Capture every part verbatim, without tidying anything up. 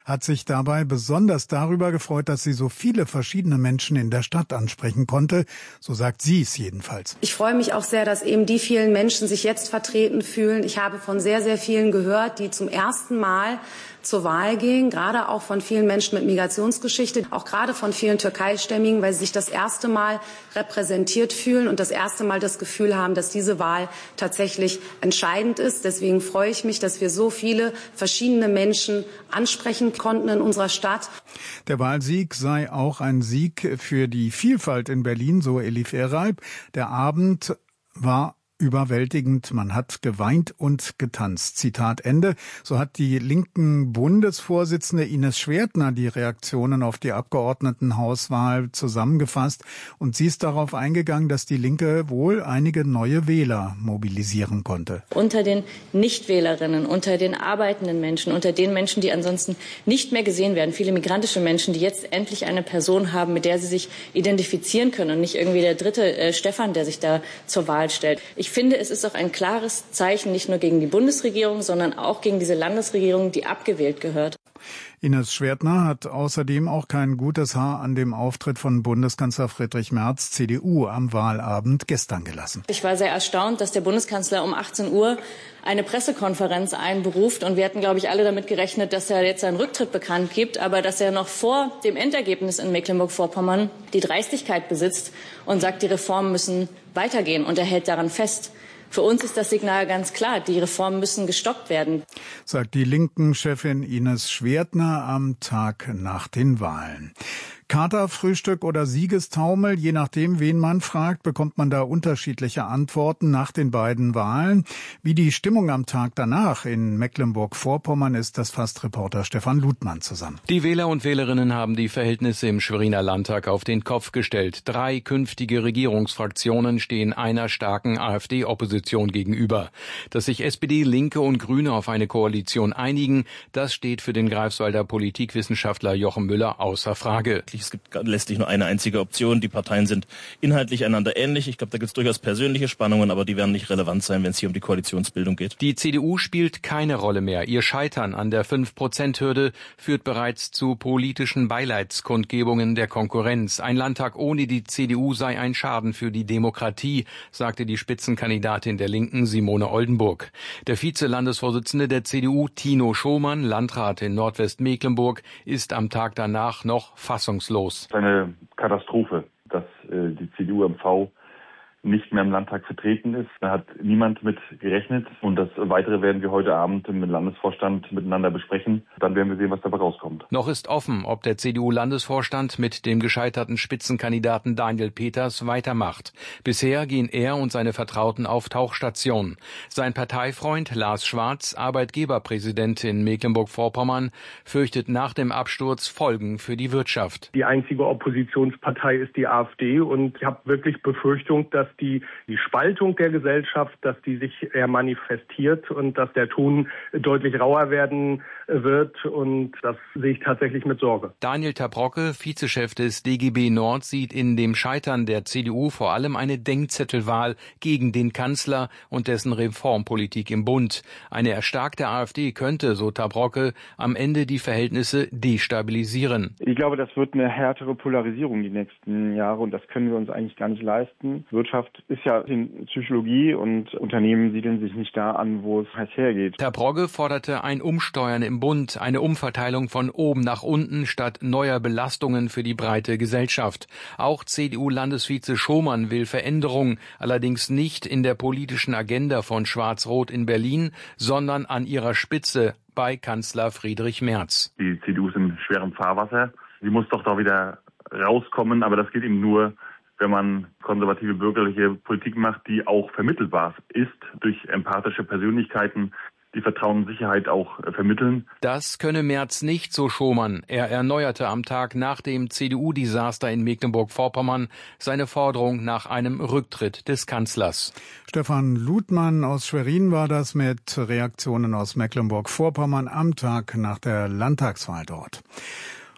hat sich dabei besonders darüber gefreut, dass sie so viele verschiedene Menschen in der Stadt ansprechen konnte. So sagt sie es jedenfalls. Ich freue mich auch sehr, dass eben die vielen Menschen sich jetzt vertreten fühlen. Ich habe von sehr, sehr vielen gehört, die zum ersten Mal zur Wahl gehen, gerade auch von vielen Menschen mit Migrationsgeschichte, auch gerade von vielen Türkeistämmigen, weil sie sich das erste Mal repräsentiert fühlen und das erste Mal das Gefühl haben, dass diese Wahl tatsächlich entscheidend ist. Deswegen freue ich mich, dass wir so viele verschiedene Menschen ansprechen konnten in unserer Stadt. Der Wahlsieg sei auch ein Sieg für die Vielfalt in Berlin, so Elif Eralp. Der Abend war überwältigend, man hat geweint und getanzt. Zitat Ende. So hat die linken Bundesvorsitzende Ines Schwertner die Reaktionen auf die Abgeordnetenhauswahl zusammengefasst und sie ist darauf eingegangen, dass die Linke wohl einige neue Wähler mobilisieren konnte. Unter den Nichtwählerinnen, unter den arbeitenden Menschen, unter den Menschen, die ansonsten nicht mehr gesehen werden, viele migrantische Menschen, die jetzt endlich eine Person haben, mit der sie sich identifizieren können und nicht irgendwie der dritte äh, Stefan, der sich da zur Wahl stellt. Ich finde, es ist auch ein klares Zeichen, nicht nur gegen die Bundesregierung, sondern auch gegen diese Landesregierung, die abgewählt gehört. Ines Schwertner hat außerdem auch kein gutes Haar an dem Auftritt von Bundeskanzler Friedrich Merz, C D U, am Wahlabend gestern gelassen. Ich war sehr erstaunt, dass der Bundeskanzler um achtzehn Uhr eine Pressekonferenz einberuft. Und wir hatten, glaube ich, alle damit gerechnet, dass er jetzt seinen Rücktritt bekannt gibt, aber dass er noch vor dem Endergebnis in Mecklenburg-Vorpommern die Dreistigkeit besitzt und sagt, die Reformen müssen weitergehen. Und er hält daran fest. Für uns ist das Signal ganz klar, die Reformen müssen gestoppt werden. Sagt die Linken-Chefin Ines Schwertner am Tag nach den Wahlen. Katerfrühstück oder Siegestaumel, je nachdem, wen man fragt, bekommt man da unterschiedliche Antworten nach den beiden Wahlen. Wie die Stimmung am Tag danach in Mecklenburg-Vorpommern ist, das fasst Reporter Stefan Ludmann zusammen. Die Wähler und Wählerinnen haben die Verhältnisse im Schweriner Landtag auf den Kopf gestellt. Drei künftige Regierungsfraktionen stehen einer starken AfD-Opposition gegenüber. Dass sich S P D, Linke und Grüne auf eine Koalition einigen, das steht für den Greifswalder Politikwissenschaftler Jochen Müller außer Frage. Es gibt letztlich nur eine einzige Option. Die Parteien sind inhaltlich einander ähnlich. Ich glaube, da gibt es durchaus persönliche Spannungen, aber die werden nicht relevant sein, wenn es hier um die Koalitionsbildung geht. Die C D U spielt keine Rolle mehr. Ihr Scheitern an der fünf Prozent Hürde führt bereits zu politischen Beileidskundgebungen der Konkurrenz. Ein Landtag ohne die C D U sei ein Schaden für die Demokratie, sagte die Spitzenkandidatin der Linken Simone Oldenburg. Der Vize-Landesvorsitzende der C D U, Tino Schomann, Landrat in Nordwestmecklenburg, ist am Tag danach noch fassungslos. Los. Eine Katastrophe, dass äh, die C D U M V nicht mehr im Landtag vertreten ist. Da hat niemand mit gerechnet. Und das Weitere werden wir heute Abend im Landesvorstand miteinander besprechen. Dann werden wir sehen, was dabei rauskommt. Noch ist offen, ob der C D U-Landesvorstand mit dem gescheiterten Spitzenkandidaten Daniel Peters weitermacht. Bisher gehen er und seine Vertrauten auf Tauchstation. Sein Parteifreund Lars Schwarz, Arbeitgeberpräsident in Mecklenburg-Vorpommern, fürchtet nach dem Absturz Folgen für die Wirtschaft. Die einzige Oppositionspartei ist die AfD und ich habe wirklich Befürchtung, dass die, die Spaltung der Gesellschaft, dass die sich eher manifestiert und dass der Ton deutlich rauer werden wird. Und das sehe ich tatsächlich mit Sorge. Daniel Tabrocke, Vizechef des D G B Nord, sieht in dem Scheitern der C D U vor allem eine Denkzettelwahl gegen den Kanzler und dessen Reformpolitik im Bund. Eine erstarkte AfD könnte, so Tabrocke, am Ende die Verhältnisse destabilisieren. Ich glaube, das wird eine härtere Polarisierung die nächsten Jahre und das können wir uns eigentlich gar nicht leisten. Wirtschaft ist ja in Psychologie und Unternehmen siedeln sich nicht da an, wo es heiß hergeht. Tabrocke forderte ein Umsteuern im Bund, eine Umverteilung von oben nach unten statt neuer Belastungen für die breite Gesellschaft. Auch C D U-Landesvize Schomann will Veränderung, allerdings nicht in der politischen Agenda von Schwarz-Rot in Berlin, sondern an ihrer Spitze bei Kanzler Friedrich Merz. Die C D U ist in schwerem Fahrwasser. Sie muss doch da wieder rauskommen, aber das geht eben nur, wenn man konservative bürgerliche Politik macht, die auch vermittelbar ist durch empathische Persönlichkeiten, die Vertrauen und Sicherheit auch vermitteln. Das könne Merz nicht, so Schomann. Er erneuerte am Tag nach dem C D U-Desaster in Mecklenburg-Vorpommern seine Forderung nach einem Rücktritt des Kanzlers. Stefan Ludmann aus Schwerin war das mit Reaktionen aus Mecklenburg-Vorpommern am Tag nach der Landtagswahl dort.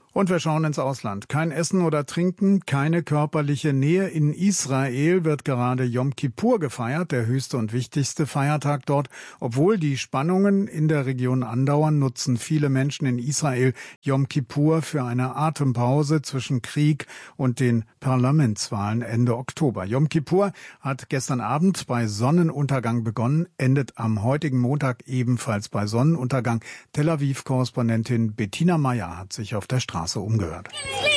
Und wir schauen ins Ausland. Kein Essen oder Trinken, keine körperliche Nähe. In Israel wird gerade Yom Kippur gefeiert, der höchste und wichtigste Feiertag dort. Obwohl die Spannungen in der Region andauern, nutzen viele Menschen in Israel Yom Kippur für eine Atempause zwischen Krieg und den Parlamentswahlen Ende Oktober. Yom Kippur hat gestern Abend bei Sonnenuntergang begonnen, endet am heutigen Montag ebenfalls bei Sonnenuntergang. Tel Aviv-Korrespondentin Bettina Meyer hat sich auf der Straße umgehört.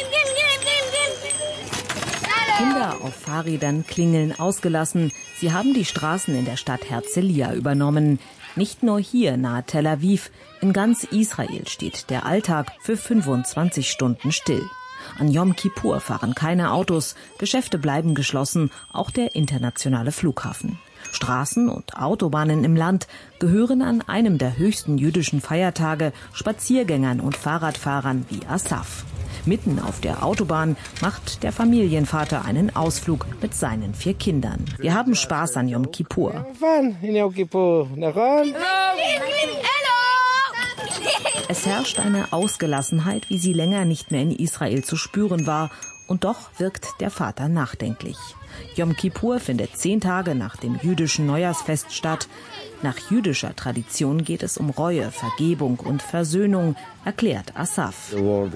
Kinder auf Fahrrädern klingeln ausgelassen. Sie haben die Straßen in der Stadt Herzliya übernommen. Nicht nur hier nahe Tel Aviv, in ganz Israel steht der Alltag für fünfundzwanzig Stunden still. An Yom Kippur fahren keine Autos, Geschäfte bleiben geschlossen, auch der internationale Flughafen. Straßen und Autobahnen im Land gehören an einem der höchsten jüdischen Feiertage Spaziergängern und Fahrradfahrern wie Asaf. Mitten auf der Autobahn macht der Familienvater einen Ausflug mit seinen vier Kindern. Wir haben Spaß an Yom Kippur. Es herrscht eine Ausgelassenheit, wie sie länger nicht mehr in Israel zu spüren war. Und doch wirkt der Vater nachdenklich. Yom Kippur findet zehn Tage nach dem jüdischen Neujahrsfest statt. Nach jüdischer Tradition geht es um Reue, Vergebung und Versöhnung, erklärt Asaf. In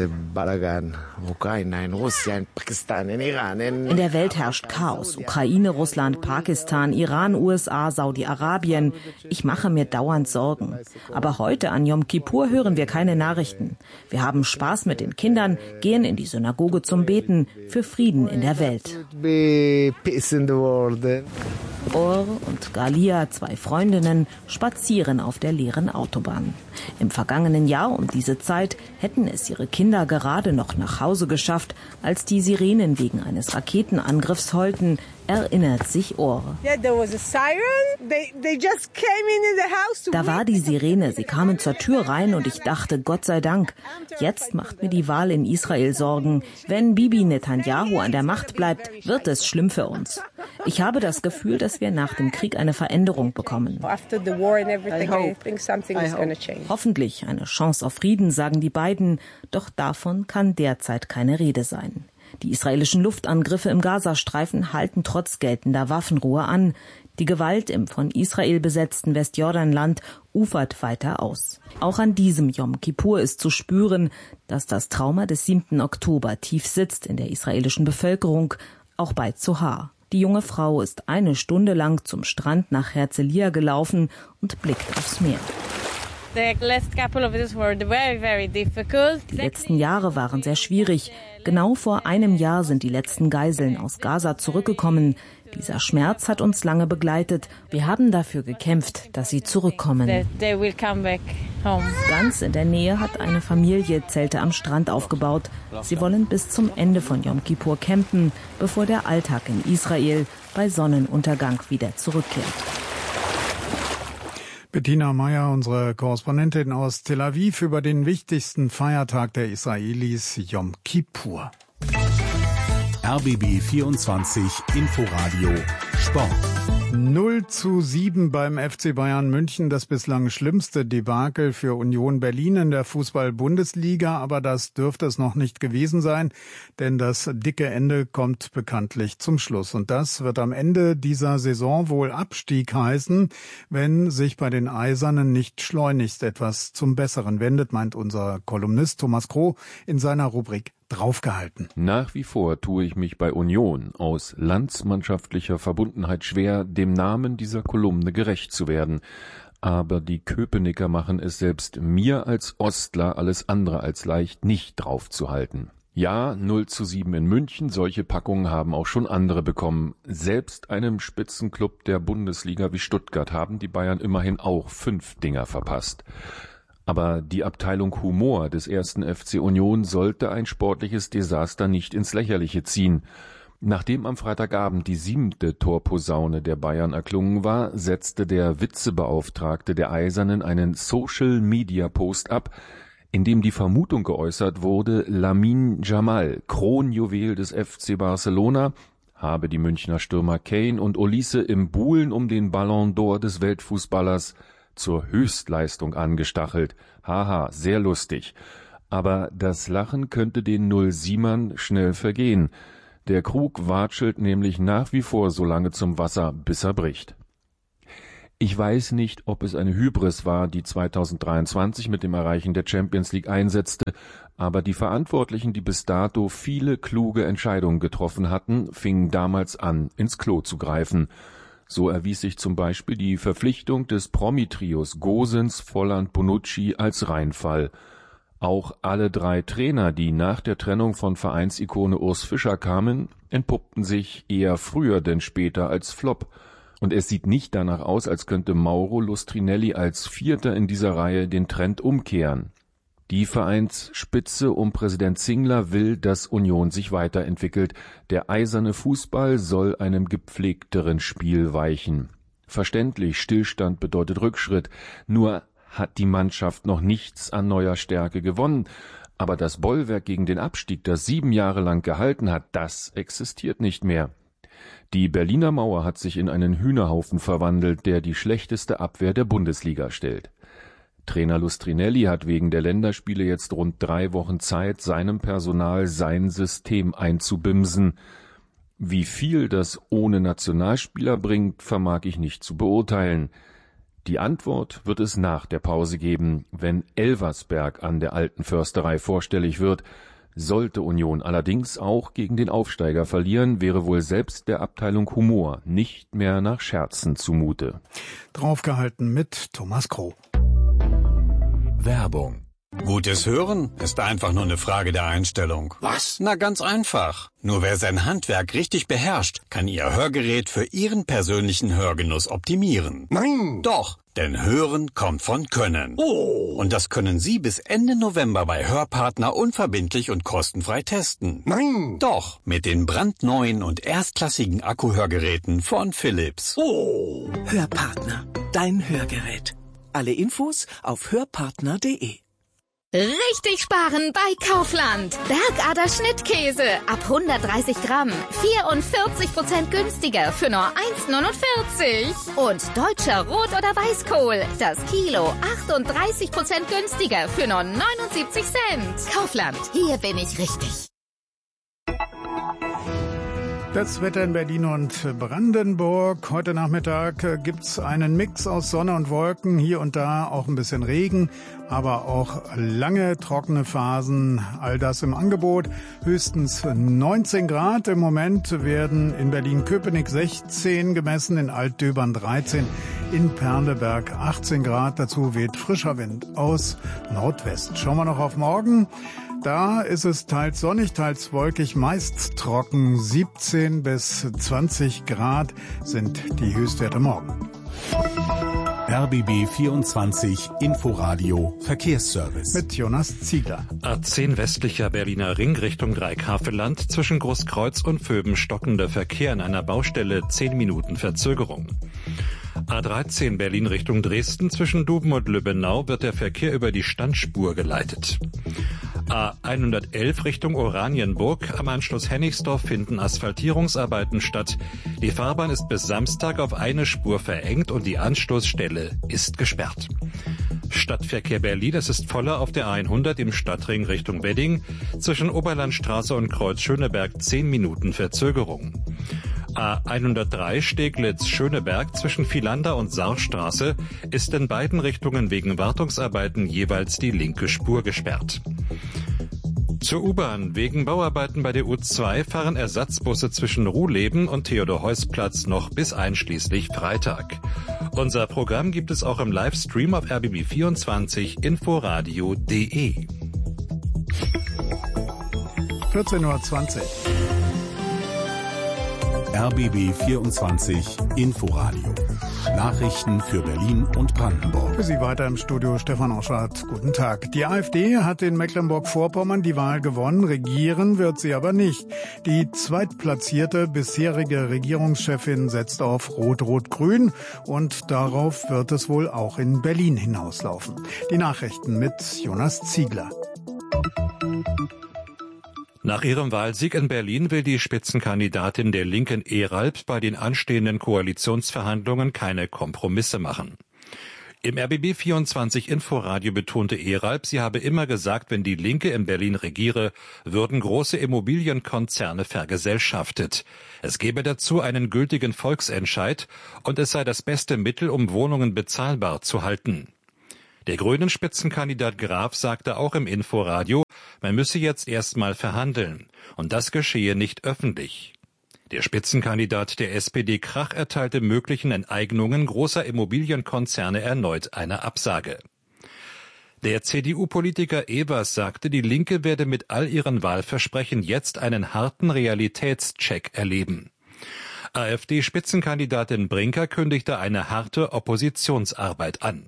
der Welt herrscht Chaos. Ukraine, Russland, Pakistan, Iran, U S A, Saudi-Arabien. Ich mache mir dauernd Sorgen. Aber heute an Yom Kippur hören wir keine Nachrichten. Wir haben Spaß mit den Kindern, gehen in die Synagoge zum Beten für Frieden in der Welt. Or und Galia, zwei Freundinnen, spazieren auf der leeren Autobahn. Im vergangenen Jahr um diese Zeit hätten es ihre Kinder gerade noch nach Hause geschafft, als die Sirenen wegen eines Raketenangriffs heulten, erinnert sich Or. Da war die Sirene, sie kamen zur Tür rein und ich dachte, Gott sei Dank. Jetzt macht mir die Wahl in Israel Sorgen. Wenn Bibi Netanyahu an der Macht bleibt, wird es schlimm für uns. Ich habe das Gefühl, dass wir nach dem Krieg eine Veränderung bekommen. Hoffentlich eine Chance auf Frieden, sagen die beiden, doch davon kann derzeit keine Rede sein. Die israelischen Luftangriffe im Gazastreifen halten trotz geltender Waffenruhe an. Die Gewalt im von Israel besetzten Westjordanland ufert weiter aus. Auch an diesem Yom Kippur ist zu spüren, dass das Trauma des siebten Oktober tief sitzt in der israelischen Bevölkerung, auch bei Zohar. Die junge Frau ist eine Stunde lang zum Strand nach Herzliya gelaufen und blickt aufs Meer. Die letzten Jahre waren sehr schwierig. Genau vor einem Jahr sind die letzten Geiseln aus Gaza zurückgekommen. Dieser Schmerz hat uns lange begleitet. Wir haben dafür gekämpft, dass sie zurückkommen. Ganz in der Nähe hat eine Familie Zelte am Strand aufgebaut. Sie wollen bis zum Ende von Yom Kippur campen, bevor der Alltag in Israel bei Sonnenuntergang wieder zurückkehrt. Bettina Meyer, unsere Korrespondentin aus Tel Aviv, über den wichtigsten Feiertag der Israelis, Yom Kippur. R B B vierundzwanzig Inforadio Sport. null zu sieben beim F C Bayern München, das bislang schlimmste Debakel für Union Berlin in der Fußball-Bundesliga. Aber das dürfte es noch nicht gewesen sein, denn das dicke Ende kommt bekanntlich zum Schluss. Und das wird am Ende dieser Saison wohl Abstieg heißen, wenn sich bei den Eisernen nicht schleunigst etwas zum Besseren wendet, meint unser Kolumnist Thomas Kroh in seiner Rubrik Draufgehalten. Nach wie vor tue ich mich bei Union aus landsmannschaftlicher Verbundenheit schwer, dem Namen dieser Kolumne gerecht zu werden. Aber die Köpenicker machen es selbst mir als Ostler alles andere als leicht, nicht draufzuhalten. Ja, null zu sieben in München, solche Packungen haben auch schon andere bekommen. Selbst einem Spitzenclub der Bundesliga wie Stuttgart haben die Bayern immerhin auch fünf Dinger verpasst. Aber die Abteilung Humor des ersten F C Union sollte ein sportliches Desaster nicht ins Lächerliche ziehen. Nachdem am Freitagabend die siebte Torposaune der Bayern erklungen war, setzte der Witzebeauftragte der Eisernen einen Social-Media-Post ab, in dem die Vermutung geäußert wurde, Lamine Jamal, Kronjuwel des F C Barcelona, habe die Münchner Stürmer Kane und Olise im Buhlen um den Ballon d'Or des Weltfußballers zur Höchstleistung angestachelt. Haha, sehr lustig. Aber das Lachen könnte den null siebern schnell vergehen. Der Krug watschelt nämlich nach wie vor so lange zum Wasser, bis er bricht. Ich weiß nicht, ob es eine Hybris war, die zweitausenddreiundzwanzig mit dem Erreichen der Champions League einsetzte, aber die Verantwortlichen, die bis dato viele kluge Entscheidungen getroffen hatten, fingen damals an, ins Klo zu greifen. So erwies sich zum Beispiel die Verpflichtung des Promi-Trios Gosens, Volland, Bonucci als Reinfall. Auch alle drei Trainer, die nach der Trennung von Vereinsikone Urs Fischer kamen, entpuppten sich eher früher denn später als Flop. Und es sieht nicht danach aus, als könnte Mauro Lustrinelli als Vierter in dieser Reihe den Trend umkehren. Die Vereinsspitze um Präsident Zingler will, dass Union sich weiterentwickelt. Der eiserne Fußball soll einem gepflegteren Spiel weichen. Verständlich, Stillstand bedeutet Rückschritt. Nur hat die Mannschaft noch nichts an neuer Stärke gewonnen. Aber das Bollwerk gegen den Abstieg, das sieben Jahre lang gehalten hat, das existiert nicht mehr. Die Berliner Mauer hat sich in einen Hühnerhaufen verwandelt, der die schlechteste Abwehr der Bundesliga stellt. Trainer Lustrinelli hat wegen der Länderspiele jetzt rund drei Wochen Zeit, seinem Personal sein System einzubimsen. Wie viel das ohne Nationalspieler bringt, vermag ich nicht zu beurteilen. Die Antwort wird es nach der Pause geben, wenn Elversberg an der Alten Försterei vorstellig wird. Sollte Union allerdings auch gegen den Aufsteiger verlieren, wäre wohl selbst der Abteilung Humor nicht mehr nach Scherzen zumute. Draufgehalten mit Thomas Kroh. Werbung. Gutes Hören ist einfach nur eine Frage der Einstellung. Was? Na, ganz einfach. Nur wer sein Handwerk richtig beherrscht, kann Ihr Hörgerät für Ihren persönlichen Hörgenuss optimieren. Nein! Doch, denn Hören kommt von Können. Oh! Und das können Sie bis Ende November bei Hörpartner unverbindlich und kostenfrei testen. Nein! Doch, mit den brandneuen und erstklassigen Akkuhörgeräten von Philips. Oh! Hörpartner, dein Hörgerät. Alle Infos auf hörpartner punkt de. Richtig sparen bei Kaufland. Bergader Schnittkäse ab hundertdreißig Gramm. vierundvierzig Prozent günstiger für nur eins neunundvierzig. Und deutscher Rot- oder Weißkohl. Das Kilo achtunddreißig Prozent günstiger für nur neunundsiebzig Cent. Kaufland, hier bin ich richtig. Das Wetter in Berlin und Brandenburg. Heute Nachmittag gibt's einen Mix aus Sonne und Wolken, hier und da auch ein bisschen Regen, aber auch lange trockene Phasen. All das im Angebot. Höchstens neunzehn Grad. Im Moment werden in Berlin-Köpenick sechzehn gemessen, in Altdöbern dreizehn, in Perleberg achtzehn Grad. Dazu weht frischer Wind aus Nordwest. Schauen wir noch auf morgen. Da ist es teils sonnig, teils wolkig, meist trocken. siebzehn bis zwanzig Grad sind die Höchstwerte morgen. R B B vierundzwanzig Inforadio Verkehrsservice. Mit Jonas Ziegler. A zehn westlicher Berliner Ring Richtung Dreikafelland, zwischen Großkreuz und Vöben stockender Verkehr an einer Baustelle, zehn Minuten Verzögerung. A dreizehn Berlin Richtung Dresden, zwischen Duben und Lübbenau wird der Verkehr über die Standspur geleitet. A hundertelf Richtung Oranienburg, am Anschluss Hennigsdorf finden Asphaltierungsarbeiten statt. Die Fahrbahn ist bis Samstag auf eine Spur verengt und die Anstoßstelle ist gesperrt. Stadtverkehr Berlin, es ist voller auf der hundert im Stadtring Richtung Wedding, zwischen Oberlandstraße und Kreuz Schöneberg zehn Minuten Verzögerung. A hundertdrei Steglitz-Schöneberg zwischen Vielander und Saarstraße ist in beiden Richtungen wegen Wartungsarbeiten jeweils die linke Spur gesperrt. Zur U-Bahn. Wegen Bauarbeiten bei der U zwei fahren Ersatzbusse zwischen Ruhleben und Theodor-Heuss-Platz noch bis einschließlich Freitag. Unser Programm gibt es auch im Livestream auf R B B vierundzwanzig inforadio punkt de. vierzehn Uhr zwanzig. R B B vierundzwanzig Inforadio. Nachrichten für Berlin und Brandenburg. Für Sie weiter im Studio Stefan Oschardt. Guten Tag. Die AfD hat in Mecklenburg-Vorpommern die Wahl gewonnen. Regieren wird sie aber nicht. Die zweitplatzierte bisherige Regierungschefin setzt auf Rot-Rot-Grün und darauf wird es wohl auch in Berlin hinauslaufen. Die Nachrichten mit Jonas Ziegler. Nach ihrem Wahlsieg in Berlin will die Spitzenkandidatin der Linken Eralb bei den anstehenden Koalitionsverhandlungen keine Kompromisse machen. Im R B B vierundzwanzig Inforadio betonte Eralb, sie habe immer gesagt, wenn die Linke in Berlin regiere, würden große Immobilienkonzerne vergesellschaftet. Es gebe dazu einen gültigen Volksentscheid und es sei das beste Mittel, um Wohnungen bezahlbar zu halten. Der grünen Spitzenkandidat Graf sagte auch im Inforadio, man müsse jetzt erstmal verhandeln und das geschehe nicht öffentlich. Der Spitzenkandidat der S P D Krach erteilte möglichen Enteignungen großer Immobilienkonzerne erneut eine Absage. Der C D U-Politiker Evers sagte, die Linke werde mit all ihren Wahlversprechen jetzt einen harten Realitätscheck erleben. AfD-Spitzenkandidatin Brinker kündigte eine harte Oppositionsarbeit an.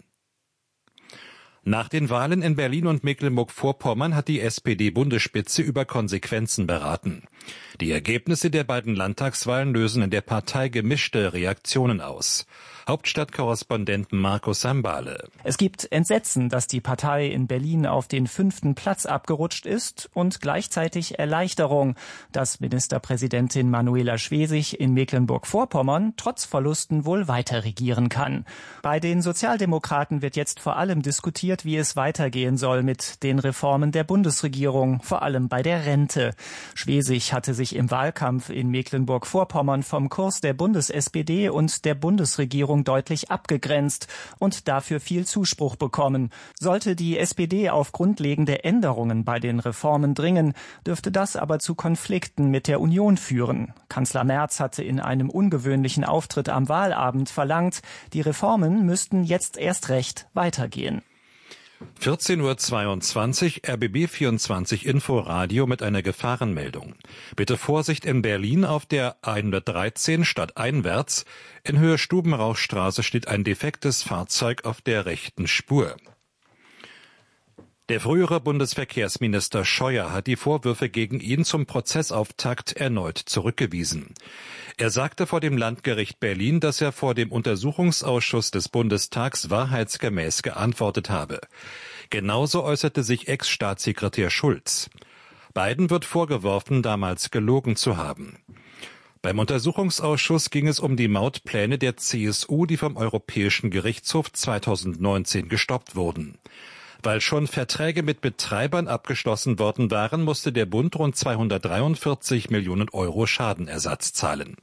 Nach den Wahlen in Berlin und Mecklenburg-Vorpommern hat die S P D-Bundesspitze über Konsequenzen beraten. Die Ergebnisse der beiden Landtagswahlen lösen in der Partei gemischte Reaktionen aus. Hauptstadtkorrespondent Markus Sambale. Es gibt Entsetzen, dass die Partei in Berlin auf den fünften Platz abgerutscht ist und gleichzeitig Erleichterung, dass Ministerpräsidentin Manuela Schwesig in Mecklenburg-Vorpommern trotz Verlusten wohl weiter regieren kann. Bei den Sozialdemokraten wird jetzt vor allem diskutiert, wie es weitergehen soll mit den Reformen der Bundesregierung, vor allem bei der Rente. Schwesig hatte sich im Wahlkampf in Mecklenburg-Vorpommern vom Kurs der Bundes-S P D und der Bundesregierung deutlich abgegrenzt und dafür viel Zuspruch bekommen. Sollte die S P D auf grundlegende Änderungen bei den Reformen dringen, dürfte das aber zu Konflikten mit der Union führen. Kanzler Merz hatte in einem ungewöhnlichen Auftritt am Wahlabend verlangt, die Reformen müssten jetzt erst recht weitergehen. vierzehn Uhr zweiundzwanzig, R B B vierundzwanzig Inforadio mit einer Gefahrenmeldung. Bitte Vorsicht in Berlin auf der hundertdreizehn stadteinwärts. In Höhe Stubenrauchstraße steht ein defektes Fahrzeug auf der rechten Spur. Der frühere Bundesverkehrsminister Scheuer hat die Vorwürfe gegen ihn zum Prozessauftakt erneut zurückgewiesen. Er sagte vor dem Landgericht Berlin, dass er vor dem Untersuchungsausschuss des Bundestags wahrheitsgemäß geantwortet habe. Genauso äußerte sich Ex-Staatssekretär Schulz. Beiden wird vorgeworfen, damals gelogen zu haben. Beim Untersuchungsausschuss ging es um die Mautpläne der C S U, die vom Europäischen Gerichtshof zweitausendneunzehn gestoppt wurden. Weil schon Verträge mit Betreibern abgeschlossen worden waren, musste der Bund rund zweihundertdreiundvierzig Millionen Euro Schadenersatz zahlen.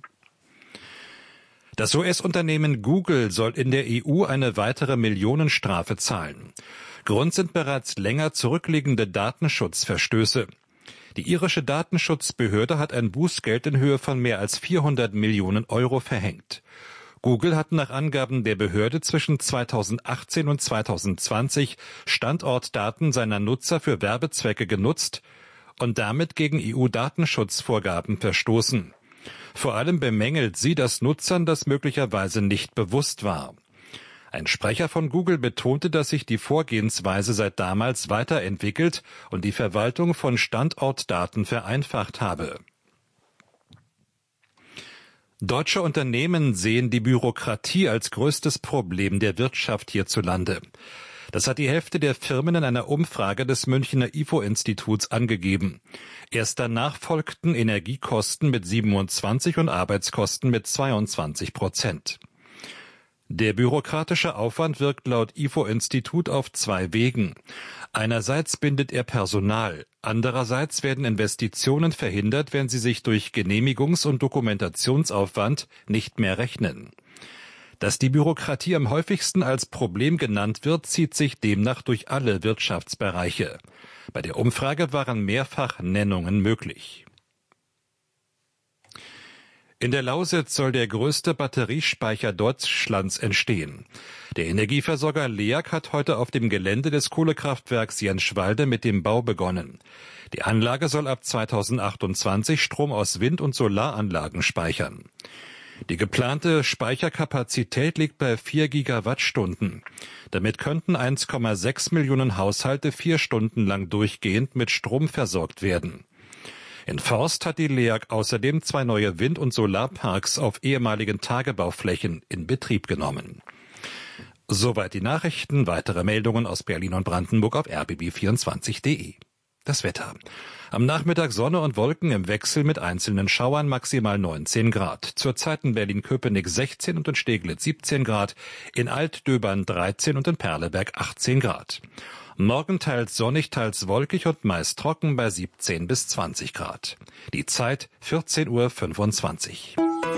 Das U S-Unternehmen Google soll in der E U eine weitere Millionenstrafe zahlen. Grund sind bereits länger zurückliegende Datenschutzverstöße. Die irische Datenschutzbehörde hat ein Bußgeld in Höhe von mehr als vierhundert Millionen Euro verhängt. Google hat nach Angaben der Behörde zwischen zweitausendachtzehn und zweitausendzwanzig Standortdaten seiner Nutzer für Werbezwecke genutzt und damit gegen E U-Datenschutzvorgaben verstoßen. Vor allem bemängelt sie, dass Nutzern das möglicherweise nicht bewusst war. Ein Sprecher von Google betonte, dass sich die Vorgehensweise seit damals weiterentwickelt und die Verwaltung von Standortdaten vereinfacht habe. Deutsche Unternehmen sehen die Bürokratie als größtes Problem der Wirtschaft hierzulande. Das hat die Hälfte der Firmen in einer Umfrage des Münchner I F O-Instituts angegeben. Erst danach folgten Energiekosten mit siebenundzwanzig und Arbeitskosten mit zweiundzwanzig Prozent. Der bürokratische Aufwand wirkt laut I F O-Institut auf zwei Wegen. Einerseits bindet er Personal, andererseits werden Investitionen verhindert, wenn sie sich durch Genehmigungs- und Dokumentationsaufwand nicht mehr rechnen. Dass die Bürokratie am häufigsten als Problem genannt wird, zieht sich demnach durch alle Wirtschaftsbereiche. Bei der Umfrage waren mehrfach Nennungen möglich. In der Lausitz soll der größte Batteriespeicher Deutschlands entstehen. Der Energieversorger LEAG hat heute auf dem Gelände des Kohlekraftwerks Jenschwalde mit dem Bau begonnen. Die Anlage soll ab zweitausendachtundzwanzig Strom aus Wind- und Solaranlagen speichern. Die geplante Speicherkapazität liegt bei vier Gigawattstunden. Damit könnten eins Komma sechs Millionen Haushalte vier Stunden lang durchgehend mit Strom versorgt werden. In Forst hat die LEAG außerdem zwei neue Wind- und Solarparks auf ehemaligen Tagebauflächen in Betrieb genommen. Soweit die Nachrichten. Weitere Meldungen aus Berlin und Brandenburg auf r b b vierundzwanzig punkt d e. Das Wetter. Am Nachmittag Sonne und Wolken im Wechsel mit einzelnen Schauern, maximal neunzehn Grad. Zurzeit in Berlin-Köpenick sechzehn und in Steglitz siebzehn Grad, in Altdöbern dreizehn und in Perleberg achtzehn Grad. Morgen teils sonnig, teils wolkig und meist trocken bei siebzehn bis zwanzig Grad. Die Zeit vierzehn Uhr fünfundzwanzig.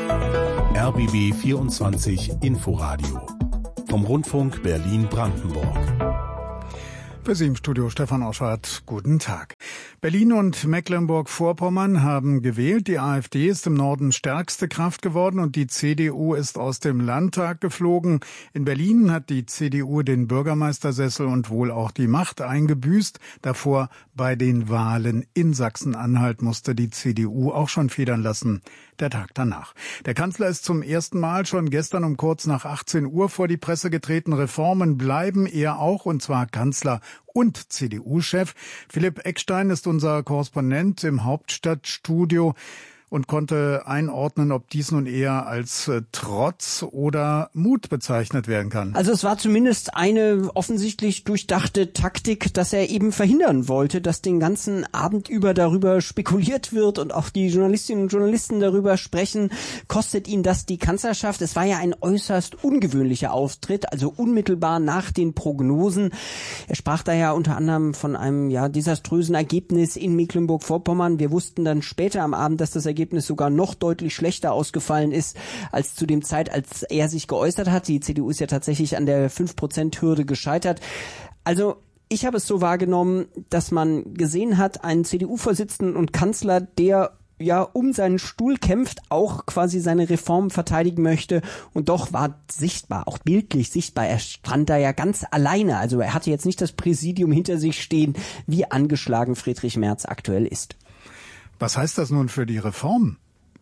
R B B vierundzwanzig Inforadio vom Rundfunk Berlin-Brandenburg. Für Sie im Studio Stefan Oschwart, guten Tag. Berlin und Mecklenburg-Vorpommern haben gewählt. Die AfD ist im Norden stärkste Kraft geworden und die C D U ist aus dem Landtag geflogen. In Berlin hat die C D U den Bürgermeistersessel und wohl auch die Macht eingebüßt. Davor bei den Wahlen in Sachsen-Anhalt musste die C D U auch schon federn lassen. Der Tag danach. Der Kanzler ist zum ersten Mal schon gestern um kurz nach achtzehn Uhr vor die Presse getreten. Reformen bleiben, er auch, und zwar Kanzler und C D U-Chef. Philipp Eckstein ist unser Korrespondent im Hauptstadtstudio und konnte einordnen, ob dies nun eher als äh, Trotz oder Mut bezeichnet werden kann. Also es war zumindest eine offensichtlich durchdachte Taktik, dass er eben verhindern wollte, dass den ganzen Abend über darüber spekuliert wird und auch die Journalistinnen und Journalisten darüber sprechen, kostet ihn das die Kanzlerschaft. Es war ja ein äußerst ungewöhnlicher Auftritt, also unmittelbar nach den Prognosen. Er sprach da ja unter anderem von einem ja desaströsen Ergebnis in Mecklenburg-Vorpommern. Wir wussten dann später am Abend, dass das Ergebnis sogar noch deutlich schlechter ausgefallen ist als zu dem Zeit, als er sich geäußert hat. Die C D U ist ja tatsächlich an der fünf Prozent Hürde gescheitert. Also ich habe es so wahrgenommen, dass man gesehen hat, einen C D U-Vorsitzenden und Kanzler, der ja um seinen Stuhl kämpft, auch quasi seine Reformen verteidigen möchte, und doch war sichtbar, auch bildlich sichtbar, er stand da ja ganz alleine, also er hatte jetzt nicht das Präsidium hinter sich stehen, wie angeschlagen Friedrich Merz aktuell ist. Was heißt das nun für die Reform?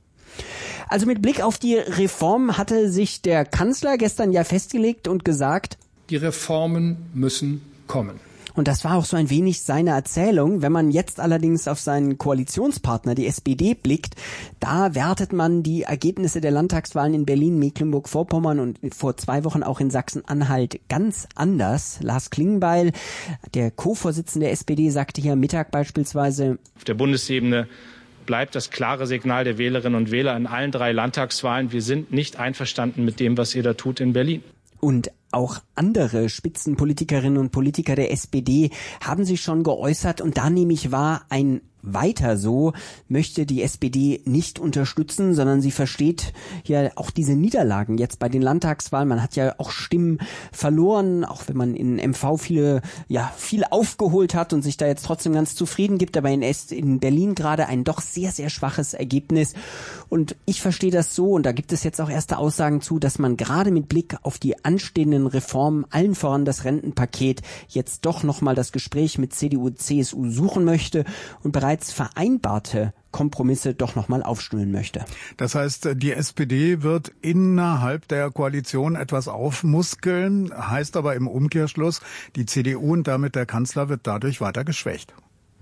Also mit Blick auf die Reform hatte sich der Kanzler gestern ja festgelegt und gesagt, die Reformen müssen kommen. Und das war auch so ein wenig seine Erzählung. Wenn man jetzt allerdings auf seinen Koalitionspartner, die S P D, blickt, da wertet man die Ergebnisse der Landtagswahlen in Berlin, Mecklenburg-Vorpommern und vor zwei Wochen auch in Sachsen-Anhalt ganz anders. Lars Klingbeil, der Co-Vorsitzende der S P D, sagte hier am Mittag beispielsweise: Auf der Bundesebene bleibt das klare Signal der Wählerinnen und Wähler in allen drei Landtagswahlen: Wir sind nicht einverstanden mit dem, was ihr da tut in Berlin. Und auch andere Spitzenpolitikerinnen und Politiker der S P D haben sich schon geäußert, und da nehme ich wahr, ein Weiter so möchte die S P D nicht unterstützen, sondern sie versteht ja auch diese Niederlagen jetzt bei den Landtagswahlen. Man hat ja auch Stimmen verloren, auch wenn man in M V viele, ja, viel aufgeholt hat und sich da jetzt trotzdem ganz zufrieden gibt, aber in, in Berlin gerade ein doch sehr, sehr schwaches Ergebnis. Und ich verstehe das so, und da gibt es jetzt auch erste Aussagen zu, dass man gerade mit Blick auf die anstehenden Reformen, allen voran das Rentenpaket, jetzt doch nochmal das Gespräch mit C D U, C S U suchen möchte und bereits vereinbarte Kompromisse doch nochmal aufstellen möchte. Das heißt, die S P D wird innerhalb der Koalition etwas aufmuskeln, heißt aber im Umkehrschluss, die C D U und damit der Kanzler wird dadurch weiter geschwächt.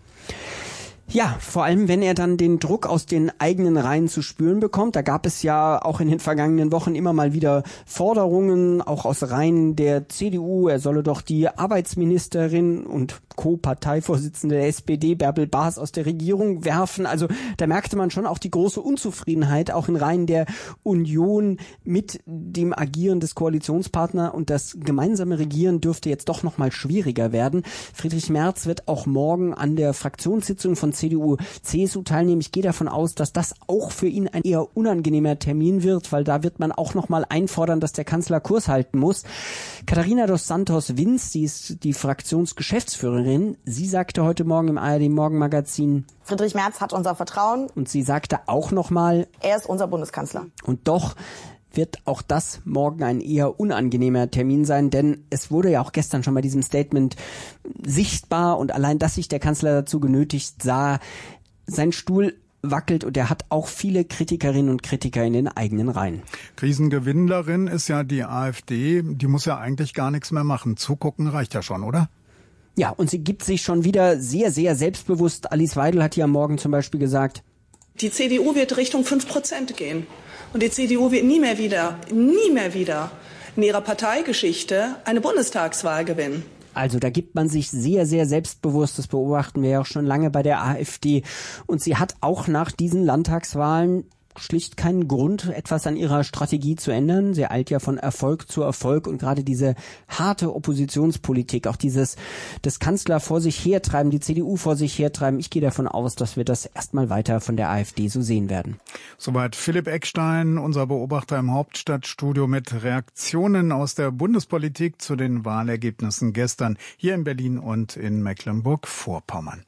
Ja, vor allem, wenn er dann den Druck aus den eigenen Reihen zu spüren bekommt. Da gab es ja auch in den vergangenen Wochen immer mal wieder Forderungen, auch aus Reihen der C D U. Er solle doch die Arbeitsministerin und Co-Parteivorsitzende der S P D, Bärbel Baas, aus der Regierung werfen. Also da merkte man schon auch die große Unzufriedenheit, auch in Reihen der Union, mit dem Agieren des Koalitionspartners. Und das gemeinsame Regieren dürfte jetzt doch noch mal schwieriger werden. Friedrich Merz wird auch morgen an der Fraktionssitzung von C D U, C S U teilnehmen. Ich gehe davon aus, dass das auch für ihn ein eher unangenehmer Termin wird, weil da wird man auch noch mal einfordern, dass der Kanzler Kurs halten muss. Katharina dos Santos Vinz, sie ist die Fraktionsgeschäftsführerin, sie sagte heute Morgen im A R D Morgenmagazin: Friedrich Merz hat unser Vertrauen. Und sie sagte auch noch mal: Er ist unser Bundeskanzler. Und doch wird auch das morgen ein eher unangenehmer Termin sein, denn es wurde ja auch gestern schon bei diesem Statement sichtbar, und allein, dass sich der Kanzler dazu genötigt sah, sein Stuhl wackelt, und er hat auch viele Kritikerinnen und Kritiker in den eigenen Reihen. Krisengewinnlerin ist ja die AfD, die muss ja eigentlich gar nichts mehr machen. Zugucken reicht ja schon, oder? Ja, und sie gibt sich schon wieder sehr, sehr selbstbewusst. Alice Weidel hat hier am Morgen zum Beispiel gesagt: Die C D U wird Richtung fünf Prozent gehen. Und die C D U wird nie mehr wieder, nie mehr wieder in ihrer Parteigeschichte eine Bundestagswahl gewinnen. Also da gibt man sich sehr, sehr selbstbewusst. Das beobachten wir ja auch schon lange bei der AfD. Und sie hat auch nach diesen Landtagswahlen schlicht keinen Grund, etwas an ihrer Strategie zu ändern. Sie eilt ja von Erfolg zu Erfolg und gerade diese harte Oppositionspolitik, auch dieses das Kanzler vor sich hertreiben, die C D U vor sich hertreiben, ich gehe davon aus, dass wir das erstmal weiter von der AfD so sehen werden. Soweit Philipp Eckstein, unser Beobachter im Hauptstadtstudio mit Reaktionen aus der Bundespolitik zu den Wahlergebnissen gestern hier in Berlin und in Mecklenburg-Vorpommern.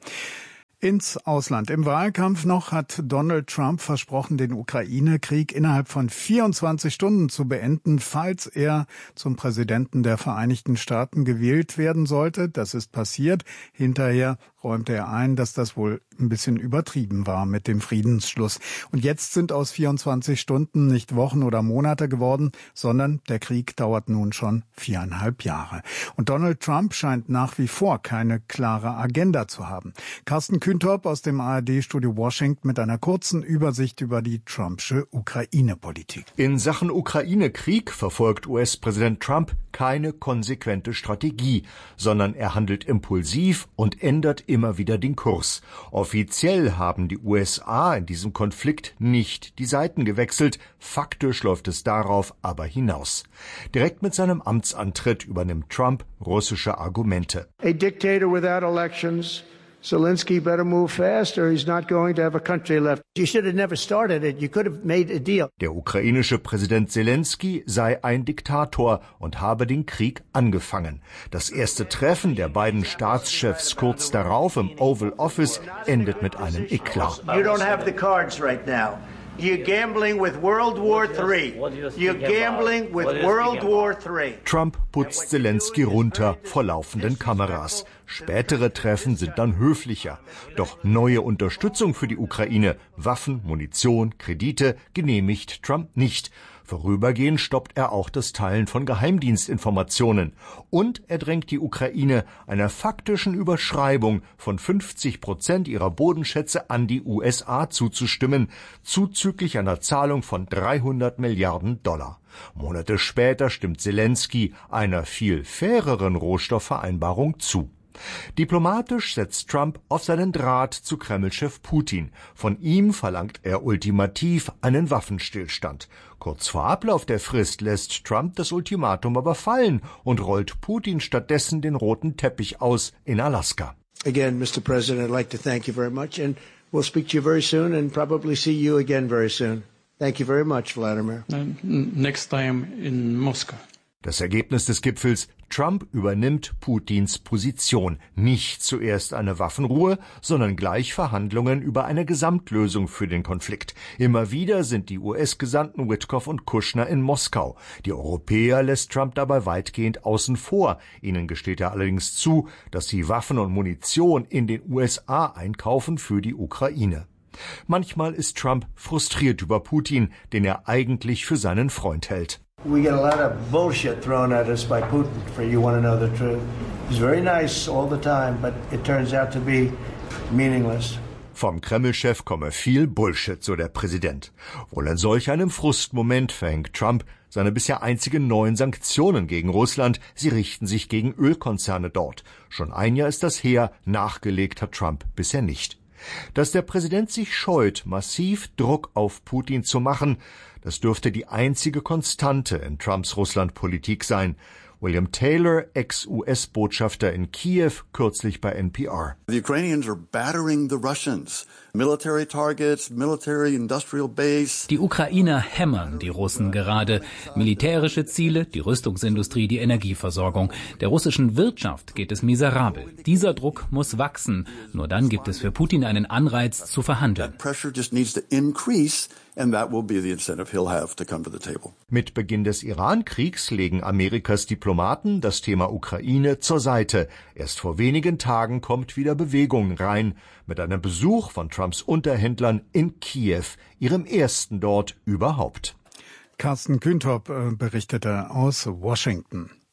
Ins Ausland. Im Wahlkampf noch hat Donald Trump versprochen, den Ukraine-Krieg innerhalb von vierundzwanzig Stunden zu beenden, falls er zum Präsidenten der Vereinigten Staaten gewählt werden sollte. Das ist passiert. Hinterher räumte er ein, dass das wohl ein bisschen übertrieben war mit dem Friedensschluss. Und jetzt sind aus vierundzwanzig Stunden nicht Wochen oder Monate geworden, sondern der Krieg dauert nun schon viereinhalb Jahre. Und Donald Trump scheint nach wie vor keine klare Agenda zu haben. Carsten Kühntop aus dem A R D-Studio Washington mit einer kurzen Übersicht über die Trumpsche Ukraine-Politik. In Sachen Ukraine-Krieg verfolgt U S-Präsident Trump keine konsequente Strategie, sondern er handelt impulsiv und ändert immer wieder den Kurs. Offiziell haben die U S A in diesem Konflikt nicht die Seiten gewechselt, faktisch läuft es darauf aber hinaus. Direkt mit seinem Amtsantritt übernimmt Trump russische Argumente. A dictator without elections. Zelensky better move fast or he's not going to have a country left. You should have never started it. You could have made a deal. Der ukrainische Präsident Zelensky sei ein Diktator und habe den Krieg angefangen. Das erste Treffen der beiden Staatschefs kurz darauf im Oval Office endet mit einem Eklat. You don't have the cards right now. You're gambling with World War Three. You're gambling with World War Three. Trump putzt Zelensky runter vor laufenden Kameras. Spätere Treffen sind dann höflicher. Doch neue Unterstützung für die Ukraine, Waffen, Munition, Kredite genehmigt Trump nicht. Vorübergehend stoppt er auch das Teilen von Geheimdienstinformationen. Und er drängt die Ukraine einer faktischen Überschreibung von fünfzig Prozent ihrer Bodenschätze an die U S A zuzustimmen, zuzüglich einer Zahlung von dreihundert Milliarden Dollar. Monate später stimmt Zelensky einer viel faireren Rohstoffvereinbarung zu. Diplomatisch setzt Trump auf seinen Draht zu Kreml-Chef Putin. Von ihm verlangt er ultimativ einen Waffenstillstand. Kurz vor Ablauf der Frist lässt Trump das Ultimatum aber fallen und rollt Putin stattdessen den roten Teppich aus in Alaska. Again, Mister President, I'd like to thank you very much and we'll speak to you very soon and probably see you again very soon. Thank you very much, Vladimir. Next time in Moscow. Das Ergebnis des Gipfels: Trump übernimmt Putins Position. Nicht zuerst eine Waffenruhe, sondern gleich Verhandlungen über eine Gesamtlösung für den Konflikt. Immer wieder sind die U S-Gesandten Witkoff und Kushner in Moskau. Die Europäer lässt Trump dabei weitgehend außen vor. Ihnen gesteht er allerdings zu, dass sie Waffen und Munition in den U S A einkaufen für die Ukraine. Manchmal ist Trump frustriert über Putin, den er eigentlich für seinen Freund hält. We get a lot of bullshit thrown at us by Putin, for you want to know the truth. He's very nice all the time, but it turns out to be meaningless. Vom Kreml-Chef komme viel Bullshit, so der Präsident. Wohl in solch einem Frustmoment verhängt Trump seine bisher einzigen neuen Sanktionen gegen Russland. Sie richten sich gegen Ölkonzerne dort. Schon ein Jahr ist das her, nachgelegt hat Trump bisher nicht. Dass der Präsident sich scheut, massiv Druck auf Putin zu machen, das dürfte die einzige Konstante in Trumps Russlandpolitik sein. William Taylor, Ex-U S-Botschafter in Kiew, kürzlich bei N P R. The Ukrainians are battering the Russians. Military targets, military industrial base. Die Ukrainer hämmern die Russen gerade. Militärische Ziele, die Rüstungsindustrie, die Energieversorgung. Der russischen Wirtschaft geht es miserabel. Dieser Druck muss wachsen. Nur dann gibt es für Putin einen Anreiz zu verhandeln. That pressure just needs to increase. And that will be the incentive he'll have to come to the table. Mit Beginn des Iran-Kriegs legen Amerikas Diplomaten das Thema Ukraine zur Seite. Erst vor wenigen Tagen kommt wieder Bewegung rein, mit einem Besuch von Trumps Unterhändlern in Kiew, ihrem ersten dort überhaupt. Carsten Kühntop berichtete aus Washington.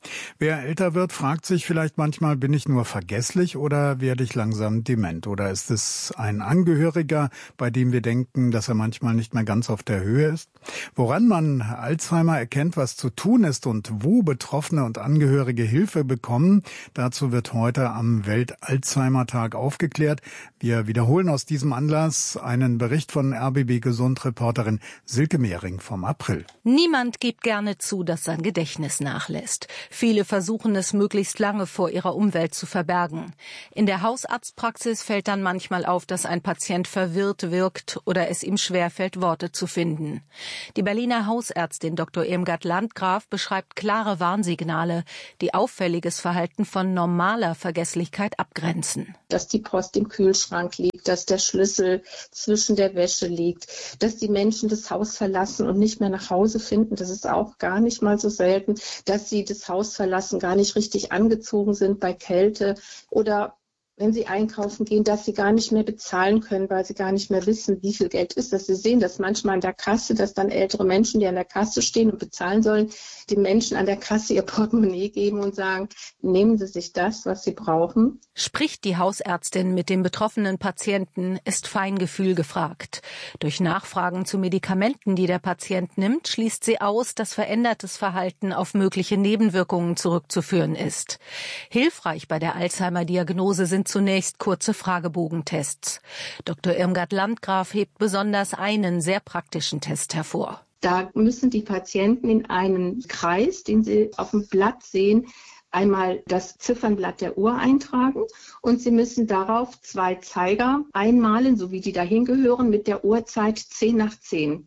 Wer älter wird, fragt sich vielleicht manchmal, bin ich nur vergesslich oder werde ich langsam dement? Oder ist es ein Angehöriger, bei dem wir denken, dass er manchmal nicht mehr ganz auf der Höhe ist? Woran man Alzheimer erkennt, was zu tun ist und wo Betroffene und Angehörige Hilfe bekommen, dazu wird heute am Welt-Alzheimer-Tag aufgeklärt. Wir wiederholen aus diesem Anlass einen Bericht von R B B Gesund-Reporterin Silke Mehring vom April. Niemand gibt gerne zu, dass sein Gedächtnis nachlässt. Viele versuchen es möglichst lange vor ihrer Umwelt zu verbergen. In der Hausarztpraxis fällt dann manchmal auf, dass ein Patient verwirrt wirkt oder es ihm schwerfällt, Worte zu finden. Die Berliner Hausärztin Doktor Irmgard Landgraf beschreibt klare Warnsignale, die auffälliges Verhalten von normaler Vergesslichkeit abgrenzen. Dass die Post im Kühlschrank liegt, dass der Schlüssel zwischen der Wäsche liegt, dass die Menschen das Haus verlassen und nicht mehr nach Hause finden, das ist auch gar nicht mal so selten, dass sie das Haus verlassen, gar nicht richtig angezogen sind bei Kälte oder wenn sie einkaufen gehen, dass sie gar nicht mehr bezahlen können, weil sie gar nicht mehr wissen, wie viel Geld ist das. Sie sehen das manchmal an der Kasse, dass dann ältere Menschen, die an der Kasse stehen und bezahlen sollen, den Menschen an der Kasse ihr Portemonnaie geben und sagen, nehmen Sie sich das, was Sie brauchen. Spricht die Hausärztin mit dem betroffenen Patienten, ist Feingefühl gefragt. Durch Nachfragen zu Medikamenten, die der Patient nimmt, schließt sie aus, dass verändertes Verhalten auf mögliche Nebenwirkungen zurückzuführen ist. Hilfreich bei der Alzheimer-Diagnose sind zunächst kurze Fragebogentests. Doktor Irmgard Landgraf hebt besonders einen sehr praktischen Test hervor. Da müssen die Patienten in einen Kreis, den sie auf dem Blatt sehen, einmal das Ziffernblatt der Uhr eintragen und sie müssen darauf zwei Zeiger einmalen, so wie die dahin gehören, mit der Uhrzeit zehn nach zehn.